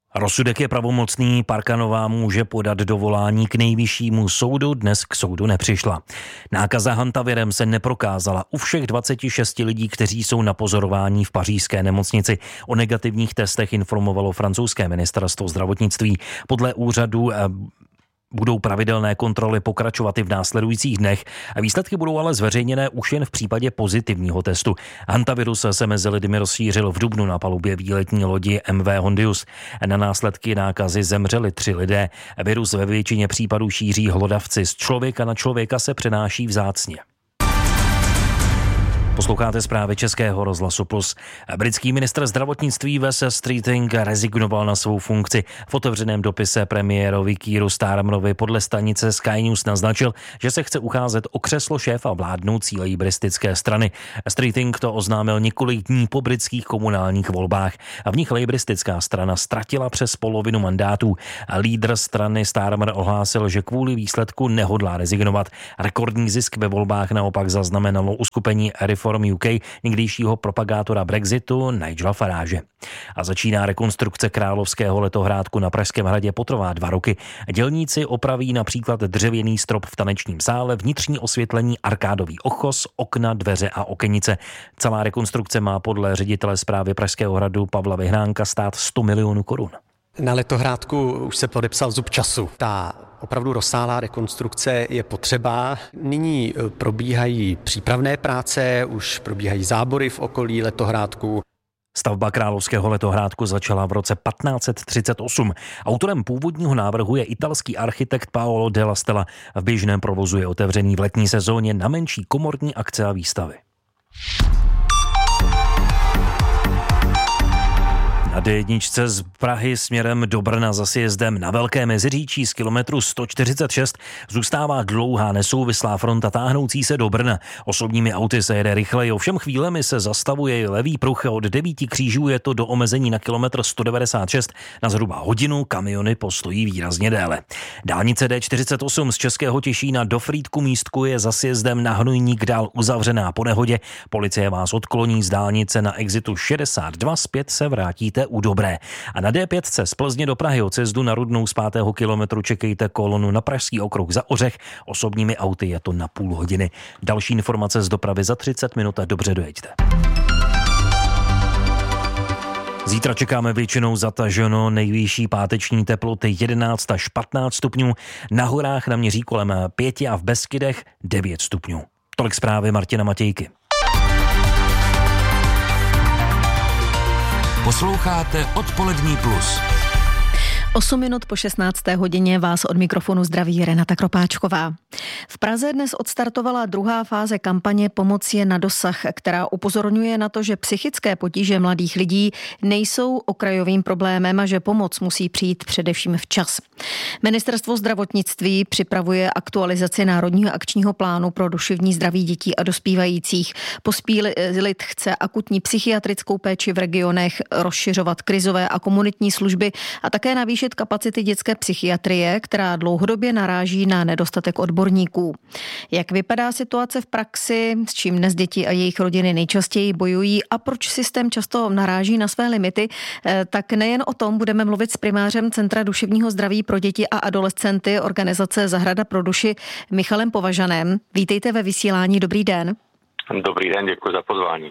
Rozsudek je pravomocný, Parkanová může podat dovolání k nejvyššímu soudu, dnes k soudu nepřišla. Nákaza hantavirem se neprokázala u všech 26 lidí, kteří jsou na pozorování v pařížské nemocnici. O negativních testech informovalo francouzské ministerstvo zdravotnictví. Podle úřadu budou pravidelné kontroly pokračovat i v následujících dnech a výsledky budou ale zveřejněné už jen v případě pozitivního testu. Hantavirus se mezi lidmi rozšířil v dubnu na palubě výletní lodi MV Hondius. Na následky nákazy zemřeli 3 lidé. Virus ve většině případů šíří hlodavci. Z člověka na člověka se přenáší vzácně. Posloucháte zprávy Českého rozhlasu Plus. Britský ministr zdravotnictví Wes Streeting rezignoval na svou funkci. V otevřeném dopise premiérovi Keeru Starmerovi podle stanice Sky News naznačil, že se chce ucházet o křeslo šéfa vládnoucí lejbristické strany. Streeting to oznámil několik dní po britských komunálních volbách. V nich lejbristická strana ztratila přes polovinu mandátů. Lídr strany Starmer ohlásil, že kvůli výsledku nehodlá rezignovat. Rekordní zisk ve volbách naopak zaznamenalo uskupení Reform UK někdejšího propagátora Brexitu Nigela Farage. A začíná rekonstrukce Královského letohrádku na Pražském hradě, potrvá 2 roky. Dělníci opraví například dřevěný strop v tanečním sále, vnitřní osvětlení, arkádový ochos, okna, dveře a okenice. Celá rekonstrukce má podle ředitele správy Pražského hradu Pavla Vyhránka stát 100 milionů korun. Na letohrádku už se podepsal zub času. Ta opravdu rozsáhlá rekonstrukce je potřeba. Nyní probíhají přípravné práce, už probíhají zábory v okolí letohrádku. Stavba Královského letohrádku začala v roce 1538. Autorem původního návrhu je italský architekt Paolo della Stella. V běžném provozu je otevřený v letní sezóně na menší komorní akce a výstavy. Na D1 z Prahy směrem do Brna za sjezdem na Velké Meziříčí z kilometru 146 zůstává dlouhá nesouvislá fronta táhnoucí se do Brna. Osobními auty se jede rychleji, ovšem chvílemi se zastavuje levý pruh a od 9 křížů je to do omezení na kilometr 196. Na zhruba hodinu kamiony postojí výrazně déle. Dálnice D48 z Českého Těšína do Frýdku-Místku je za sjezdem na Hnojník dál uzavřená po nehodě. Policie vás odkloní z dálnice na exitu 62, zpět se vrátíte u Dobré. A na D5 z Plzně do Prahy od sjezdu na Rudnou z 5. kilometru čekejte kolonu na Pražský okruh za Ořech. Osobními auty je to na půl hodiny. Další informace z dopravy za 30 minut a dobře dojeďte. Zítra čekáme většinou zataženo, nejvyšší páteční teploty 11 až 15 stupňů, na horách naměří kolem 5 a v Beskydech 9 stupňů. Tolik zprávy Martina Matějky. Posloucháte Odpolední plus. 8 minut po 16. hodině vás od mikrofonu zdraví Renata Kropáčková. V Praze dnes odstartovala druhá fáze kampaně Pomoc je na dosah, která upozorňuje na to, že psychické potíže mladých lidí nejsou okrajovým problémem a že pomoc musí přijít především včas. Ministerstvo zdravotnictví připravuje aktualizaci Národního akčního plánu pro duševní zdraví dětí a dospívajících. Posílit chce akutní psychiatrickou péči v regionech, rozšiřovat krizové a komunitní služby a také navýšit kapacity dětské psychiatrie, která dlouhodobě naráží na nedostatek odborníků. Jak vypadá situace v praxi, s čím dnes děti a jejich rodiny nejčastěji bojují a proč systém často naráží na své limity, tak nejen o tom budeme mluvit s primářem Centra duševního zdraví pro děti a adolescenty organizace Zahrada pro duši Michalem Považanem. Vítejte ve vysílání, dobrý den. Dobrý den, děkuji za pozvání.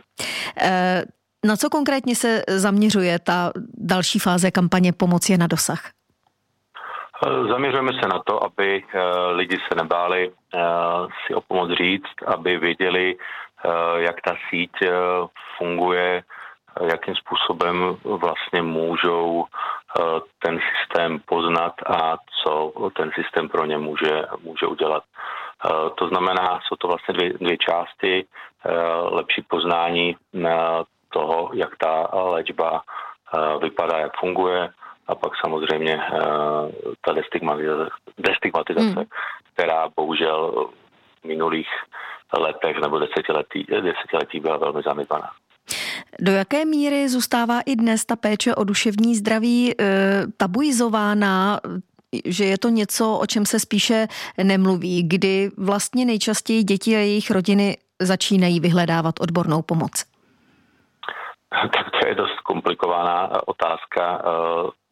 Na co konkrétně se zaměřuje ta další fáze kampaně Pomoc je na dosah? Zaměřujeme se na to, aby lidi se nebáli si o pomoc říct, aby věděli, jak ta síť funguje, jakým způsobem vlastně můžou ten systém poznat a co ten systém pro ně může udělat. To znamená, jsou to vlastně dvě části, lepší poznání toho, jak ta léčba vypadá, jak funguje, a pak samozřejmě ta destigmatizace, která bohužel v minulých letech nebo desetiletí byla velmi zanedbaná. Do jaké míry zůstává i dnes ta péče o duševní zdraví tabuizována, že je to něco, o čem se spíše nemluví, kdy vlastně nejčastěji děti a jejich rodiny začínají vyhledávat odbornou pomoc? Tak to je dost komplikovaná otázka.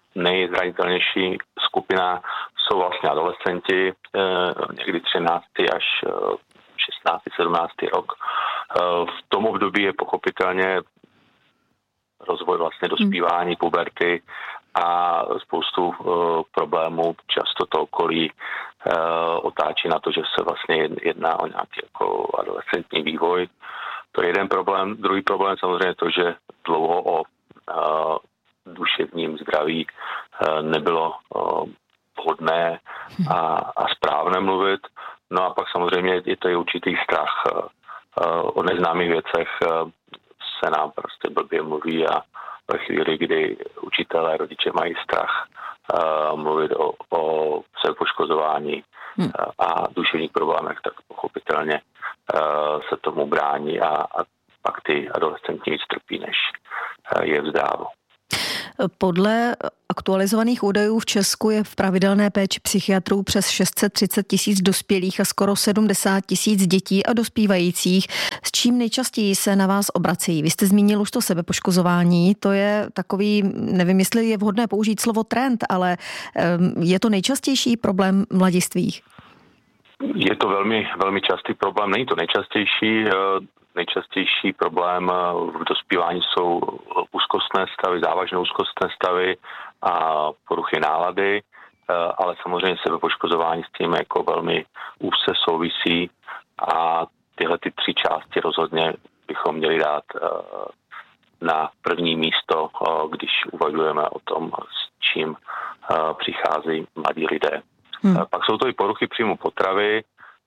nejzranitelnější skupina jsou vlastně adolescenti, někdy 13. až 16. 17. rok. V tom období je pochopitelně rozvoj vlastně dospívání, puberty a spoustu problémů. Často to okolí otáčí na to, že se vlastně jedná o nějaký jako adolescentní vývoj. To je jeden problém. Druhý problém samozřejmě to, že dlouho o duševním zdraví nebylo vhodné a správné mluvit. No a pak samozřejmě je to i určitý strach o neznámých věcech se nám prostě blbě mluví a ve chvíli, kdy učitelé, rodiče mají strach mluvit o sebepoškozování a duševních problémech, tak pochopitelně se tomu brání a pak ty adolescenti víc trpí, než je vzdávo. Podle aktualizovaných údajů v Česku je v pravidelné péči psychiatrů přes 630 000 dospělých a skoro 70 000 dětí a dospívajících. S čím nejčastěji se na vás obracejí? Vy jste zmínil už to sebepoškozování, to je takový, nevím, jestli je vhodné použít slovo trend, ale je to nejčastější problém mladistvých? Je to velmi, velmi častý problém, není to nejčastější. Nejčastější problém v dospívání jsou úzkostné stavy, závažné úzkostné stavy a poruchy nálady, ale samozřejmě sebepoškozování s tím jako velmi úzce souvisí a tyhle ty 3 části rozhodně bychom měli dát na první místo, když uvažujeme o tom, s čím přicházejí mladí lidé. Pak jsou to i poruchy příjmu potravy,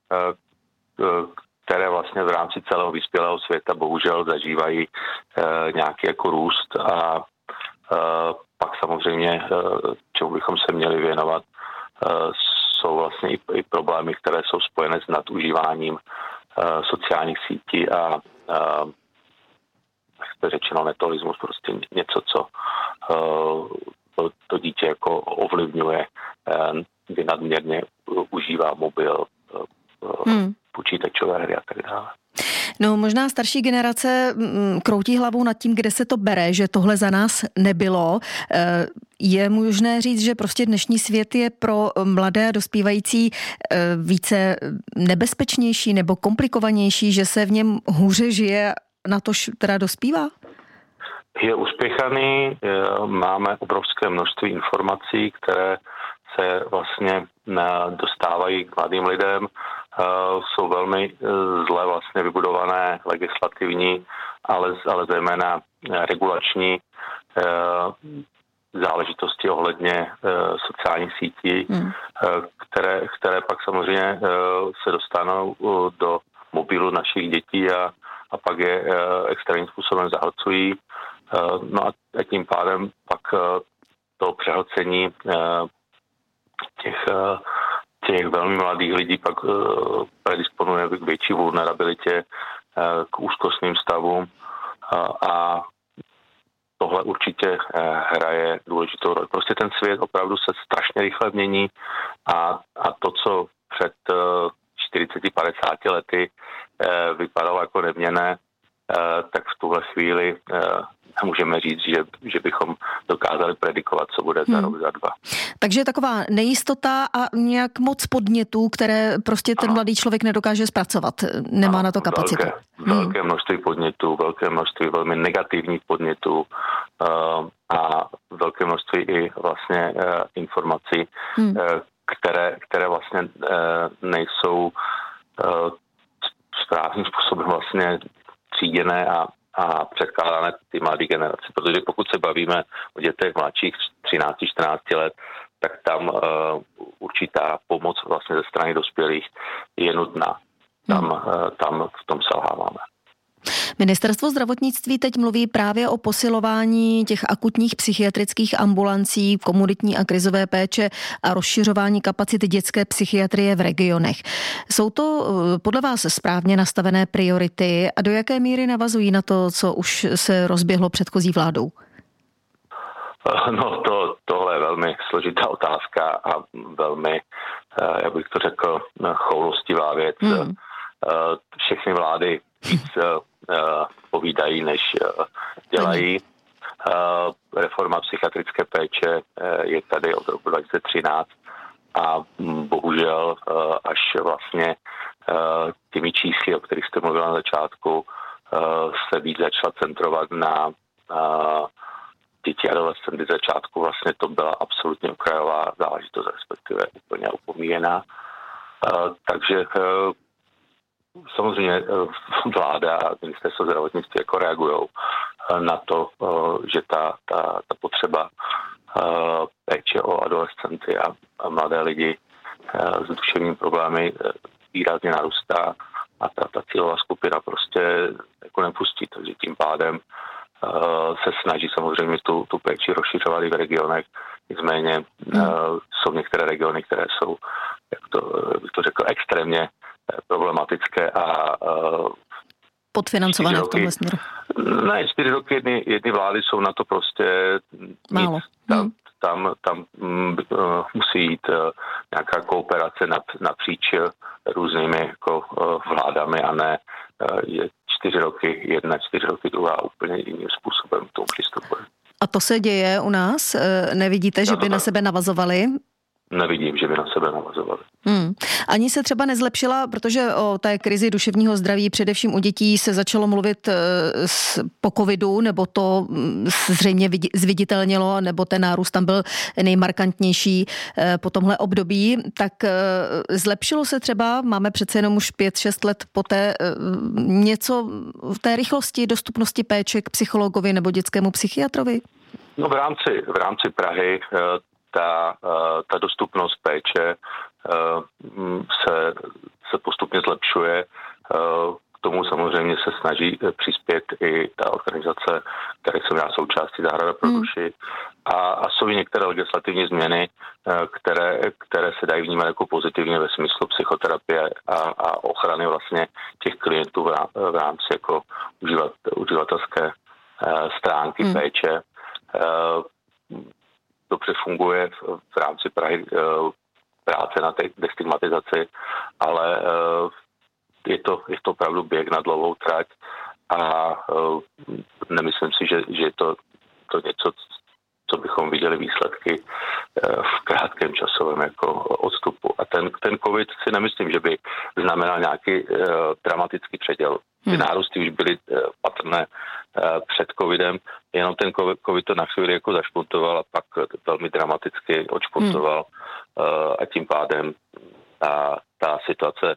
které vlastně v rámci celého vyspělého světa bohužel zažívají nějaký jako růst a pak samozřejmě, čemu bychom se měli věnovat, jsou vlastně i problémy, které jsou spojené s nadužíváním sociálních sítí a jak jste řečeno, netolismus, prostě něco, co to dítě jako ovlivňuje, kdy nadměrně užívá mobil, počítačové hry a tak dále. No možná starší generace kroutí hlavou nad tím, kde se to bere, že tohle za nás nebylo. Je možné říct, že prostě dnešní svět je pro mladé a dospívající více nebezpečnější nebo komplikovanější, že se v něm hůře žije, natož teda dospívá? Je uspěchaný, máme obrovské množství informací, které se vlastně dostávají k mladým lidem. Jsou velmi zle vlastně vybudované legislativní, ale zejména regulační záležitosti ohledně sociálních sítí, které pak samozřejmě se dostanou do mobilu našich dětí a pak je extrémním způsobem zahlcují. No a tím pádem pak to přehlcení těch velmi mladých lidí pak predisponuje k větší vulnerabilitě, k úzkostným stavům a tohle určitě hraje důležitou roli. Prostě ten svět opravdu se strašně rychle mění a to, co před 40-50 lety vypadalo jako neměnné, tak v tuhle chvíli můžeme říct, že bychom dokázali predikovat, co bude za rok, za 2. Takže taková nejistota a nějak moc podnětů, které prostě ten mladý člověk nedokáže zpracovat. Nemá na to kapacitu. Velké množství podnětů, velké množství velmi negativních podnětů a velké množství i vlastně informací, které vlastně nejsou správným způsobem vlastně tříděné a předkládané ty mladé generace. Protože pokud se bavíme o dětech mladších 13-14 let, tak tam určitá pomoc vlastně ze strany dospělých je nutná. Tam v tom selháváme. Ministerstvo zdravotnictví teď mluví právě o posilování těch akutních psychiatrických ambulancí, komunitní a krizové péče a rozšiřování kapacity dětské psychiatrie v regionech. Jsou to podle vás správně nastavené priority a do jaké míry navazují na to, co už se rozběhlo předchozí vládou? No tohle je velmi složitá otázka a velmi, jak bych to řekl, choulostivá věc. Všechny vlády víc povídají, než dělají. Reforma psychiatrické péče je tady od roku 2013 a bohužel až vlastně těmi čísly, o kterých jste mluvila na začátku, se víc začala centrovat na děti a adolescenty. Z začátku vlastně to byla absolutně okrajová záležitost, respektive úplně opomíjená. Takže samozřejmě vláda a ministerstvo zdravotnictví jako reagujou na to, že ta potřeba péče o adolescenty a mladé lidi s duševními problémy výrazně narůstá a ta cílová skupina prostě jako nepustí. Takže tím pádem se snaží samozřejmě tu péči rozšiřovat i v regionech. Nicméně jsou některé regiony, které jsou, jak to řekl, extrémně problematické a podfinancované v tomhle směru. Ne, 4 roky jedny vlády jsou na to prostě málo. Tam musí jít nějaká kooperace napříč různými jako vládami a ne je 4 roky jedna, 4 roky druhá úplně jiným způsobem k tomu přistupuje. A to se děje u nás? Nevidíte, že by na sebe navazovali? Nevidím, že by na sebe navazovali. Ani se třeba nezlepšila, protože o té krizi duševního zdraví především u dětí se začalo mluvit po covidu, nebo to zřejmě zviditelnilo, nebo ten nárůst tam byl nejmarkantnější po tomhle období. Tak zlepšilo se třeba, máme přece jenom už 5-6 let poté, něco v té rychlosti dostupnosti péče k psychologovi nebo dětskému psychiatrovi? No v rámci Prahy ta dostupnost péče se postupně zlepšuje. K tomu samozřejmě se snaží přispět i ta organizace, které jsem já součástí Zahrada pro duši. A jsou i některé legislativní změny, které se dají vnímat jako pozitivně ve smyslu psychoterapie a ochrany vlastně těch klientů v rámci jako uživatelské stránky péče. Dobře funguje v rámci Prahy práce na té destigmatizaci, ale je to opravdu běh na dlouhou trať a nemyslím si, že je to něco, co bychom viděli výsledky v krátkém časovém jako odstupu. A ten covid si nemyslím, že by znamenal nějaký dramatický předěl. Ty nárůsty už byly patrné před covidem, jenom ten covid to na chvíli jako zašpuntoval a pak velmi dramaticky odšpuntoval a tím pádem ta situace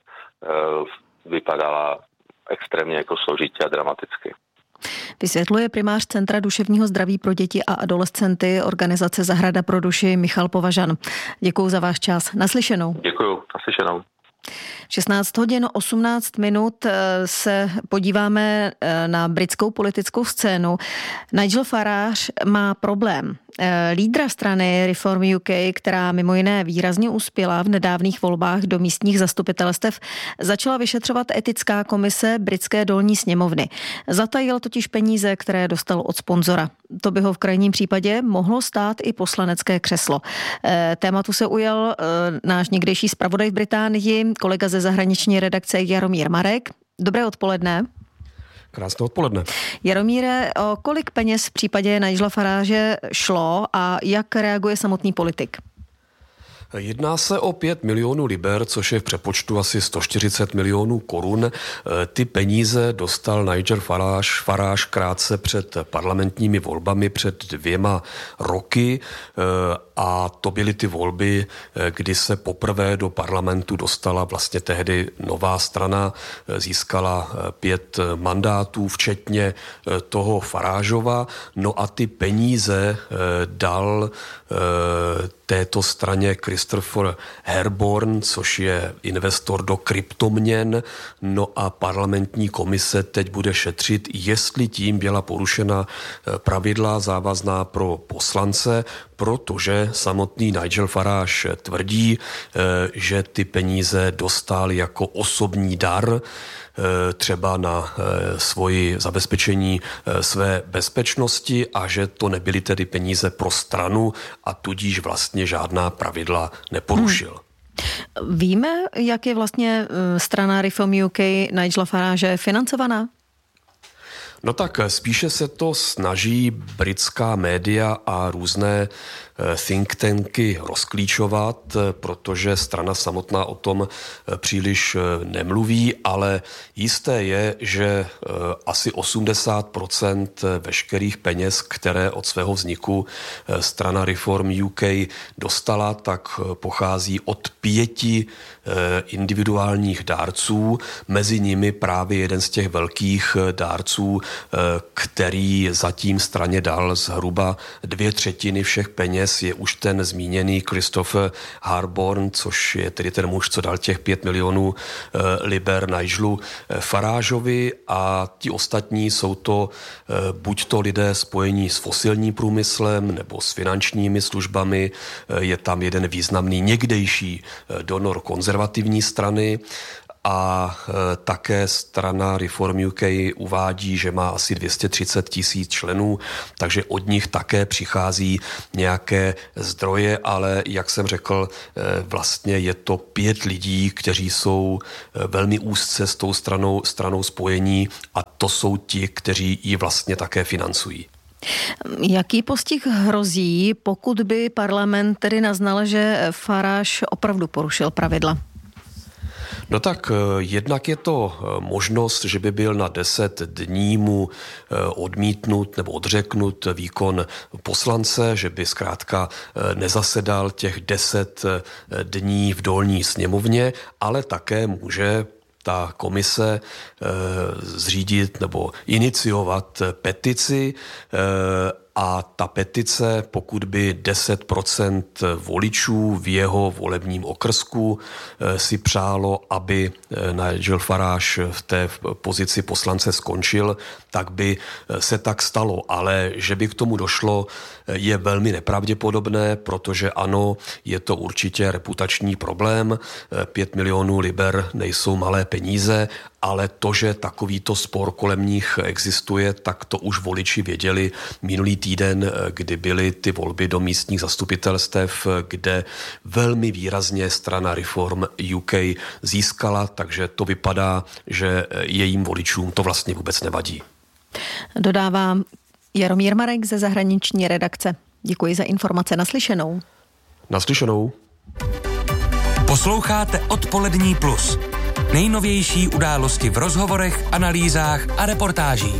vypadala extrémně jako složitě a dramaticky. Vysvětluje primář Centra duševního zdraví pro děti a adolescenty organizace Zahrada pro duši Michal Považan. Děkuju za váš čas. Naslyšenou. Děkuju. Naslyšenou. 16 hodin 18 minut se podíváme na britskou politickou scénu. Nigel Farage má problém. Lídra strany Reform UK, která mimo jiné výrazně uspěla v nedávných volbách do místních zastupitelstev, začala vyšetřovat etická komise britské dolní sněmovny. Zatajil totiž peníze, které dostal od sponzora. To by ho v krajním případě mohlo stát i poslanecké křeslo. Tématu se ujal náš někdejší zpravodaj v Británii, kolega ze zahraniční redakce Jaromír Marek. Dobré odpoledne. Krásné odpoledne. Jaromíre, o kolik peněz v případě Nigela Farage šlo a jak reaguje samotný politik? Jedná se o 5 milionů liber, což je v přepočtu asi 140 milionů korun. Ty peníze dostal Nigel Farage krátce před parlamentními volbami před 2 roky a to byly ty volby, kdy se poprvé do parlamentu dostala vlastně tehdy nová strana, získala 5 mandátů, včetně toho Farageova. No a ty peníze dal této straně Christopher Herborn, což je investor do kryptoměn. No a parlamentní komise teď bude šetřit, jestli tím byla porušena pravidla závazná pro poslance, protože samotný Nigel Farage tvrdí, že ty peníze dostal jako osobní dar, třeba na svoji zabezpečení své bezpečnosti a že to nebyly tedy peníze pro stranu a tudíž vlastně žádná pravidla neporušil. Víme, jak je vlastně strana Reform UK Nigela Farage financovaná? No tak spíše se to snaží britská média a různé think tanky rozklíčovat, protože strana samotná o tom příliš nemluví, ale jisté je, že asi 80% veškerých peněz, které od svého vzniku strana Reform UK dostala, tak pochází od 5 individuálních dárců, mezi nimi právě jeden z těch velkých dárců, který zatím straně dal zhruba 2/3 všech peněz, je už ten zmíněný Christopher Harborn, což je tedy ten muž, co dal těch 5 milionů liber Nigelu Farageovi, a ti ostatní jsou to buď to lidé spojení s fosilním průmyslem nebo s finančními službami. Je tam jeden významný někdejší donor konzervativní strany, a také strana Reform UK uvádí, že má asi 230 000 členů, takže od nich také přichází nějaké zdroje, ale jak jsem řekl, vlastně je to 5 lidí, kteří jsou velmi úzce s tou stranou spojení, a to jsou ti, kteří ji vlastně také financují. Jaký postih hrozí, pokud by parlament tedy naznal, že Farage opravdu porušil pravidla? No tak jednak je to možnost, že by byl na 10 dní mu odmítnut nebo odřeknut výkon poslance, že by zkrátka nezasedal těch 10 dní v dolní sněmovně, ale také může ta komise zřídit nebo iniciovat petici, a ta petice, pokud by 10% voličů v jeho volebním okrsku si přálo, aby Nigel Farage v té pozici poslance skončil, tak by se tak stalo. Ale že by k tomu došlo, je velmi nepravděpodobné, protože ano, je to určitě reputační problém. 5 milionů liber nejsou malé peníze, ale to, že takovýto spor kolem nich existuje, tak to už voliči věděli minulý týden, kdy byly ty volby do místních zastupitelstev, kde velmi výrazně strana Reform UK získala, takže to vypadá, že jejím voličům to vlastně vůbec nevadí. Dodává Jaromír Marek ze zahraniční redakce. Děkuji za informace, naslyšenou. Naslyšenou. Posloucháte Odpolední plus. Nejnovější události v rozhovorech, analýzách a reportážích.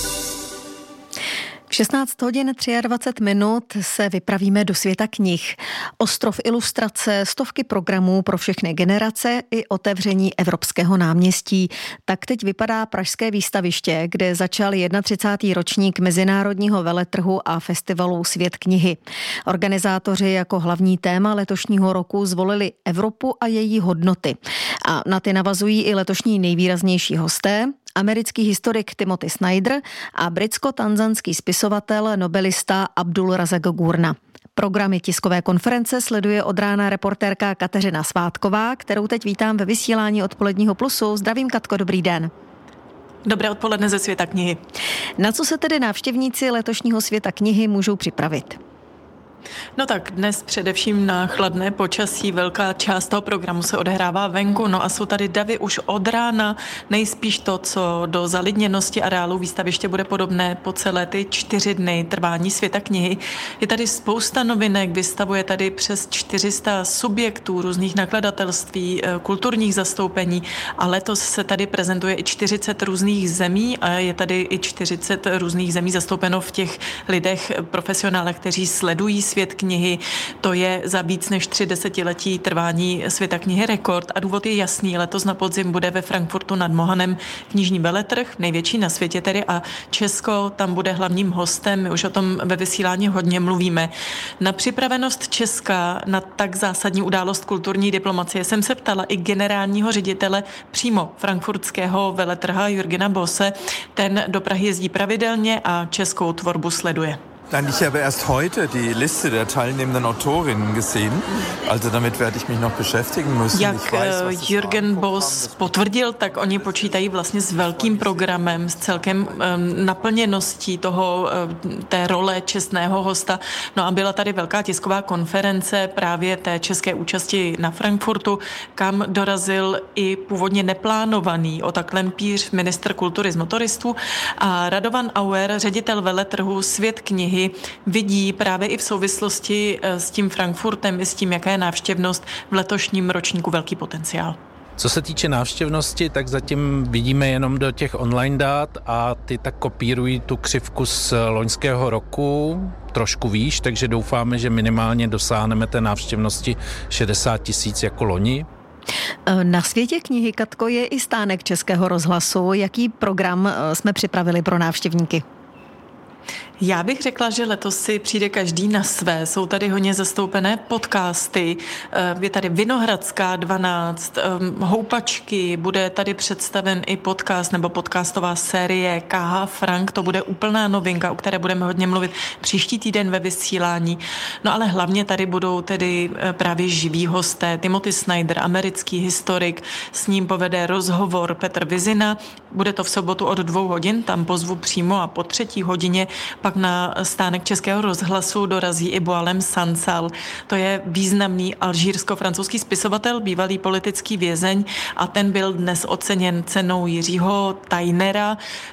V 16 hodin 23 minut se vypravíme do světa knih. Ostrov ilustrace, stovky programů pro všechny generace i otevření Evropského náměstí. Tak teď vypadá pražské výstaviště, kde začal 31. ročník Mezinárodního veletrhu a festivalu Svět knihy. Organizátoři jako hlavní téma letošního roku zvolili Evropu a její hodnoty. A na ty navazují i letošní nejvýraznější hosté, americký historik Timothy Snyder a britsko-tanzanský spisovatel, nobelista Abdul Razak Gurna. Programy tiskové konference sleduje od rána reportérka Kateřina Svátková, kterou teď vítám ve vysílání Odpoledního plusu. Zdravím, Katko, dobrý den. Dobré odpoledne ze Světa knihy. Na co se tedy návštěvníci letošního Světa knihy můžou připravit? No tak dnes především na chladné počasí, velká část toho programu se odehrává venku, no a jsou tady davy už od rána, nejspíš to, co do zalidněnosti areálu výstaviště bude podobné po celé ty 4 dny trvání Světa knihy. Je tady spousta novinek, vystavuje tady přes 400 subjektů, různých nakladatelství, kulturních zastoupení a letos se tady prezentuje i 40 různých zemí a je tady i 40 různých zemí zastoupeno v těch lidech, profesionálech, kteří sledují Svět knihy. To je za víc než 3 desetiletí trvání Světa knihy rekord a důvod je jasný. Letos na podzim bude ve Frankfurtu nad Mohanem knižní veletrh, největší na světě tedy, a Česko tam bude hlavním hostem. My už o tom ve vysílání hodně mluvíme. Na připravenost Česka na tak zásadní událost kulturní diplomacie jsem se ptala i generálního ředitele přímo frankfurtského veletrha Jürgena Bosse. Ten do Prahy jezdí pravidelně a českou tvorbu sleduje. Ich habe erst heute die Liste der teilnehmenden Autorinnen gesehen, also damit werde ich mich noch beschäftigen müssen. Jak Jürgen Boss potvrdil, tak oni počítají vlastně s velkým programem, s celkem naplněností té role čestného hosta. No a byla tady velká tisková konference právě té české účasti na Frankfurtu, kam dorazil i původně neplánovaný Ota Klempíř, ministr kultury z motoristů, a Radovan Auer, ředitel veletrhu Svět knihy, vidí právě i v souvislosti s tím Frankfurtem i s tím, jaká je návštěvnost v letošním ročníku velký potenciál. Co se týče návštěvnosti, tak zatím vidíme jenom do těch online dát a ty tak kopírují tu křivku z loňského roku trošku výš, takže doufáme, že minimálně dosáhneme té návštěvnosti 60 000 jako loni. Na Světě knihy, Katko, je i stánek Českého rozhlasu. Jaký program jsme připravili pro návštěvníky? Já bych řekla, že letos si přijde každý na své. Jsou tady hodně zastoupené podcasty, je tady Vinohradská 12, Houpačky, bude tady představen i podcast nebo podcastová série KH Frank, to bude úplná novinka, o které budeme hodně mluvit příští týden ve vysílání. No ale hlavně tady budou tedy právě živí hosté. Timothy Snyder, americký historik, s ním povede rozhovor Petr Vizina. Bude to v sobotu od 2 hodin, tam pozvu přímo, a po 3. hodině pak na stánek Českého rozhlasu dorazí i Boualem Sansal. To je významný alžírsko-francouzský spisovatel, bývalý politický vězeň, a ten byl dnes oceněn cenou Jiřího Tajnera.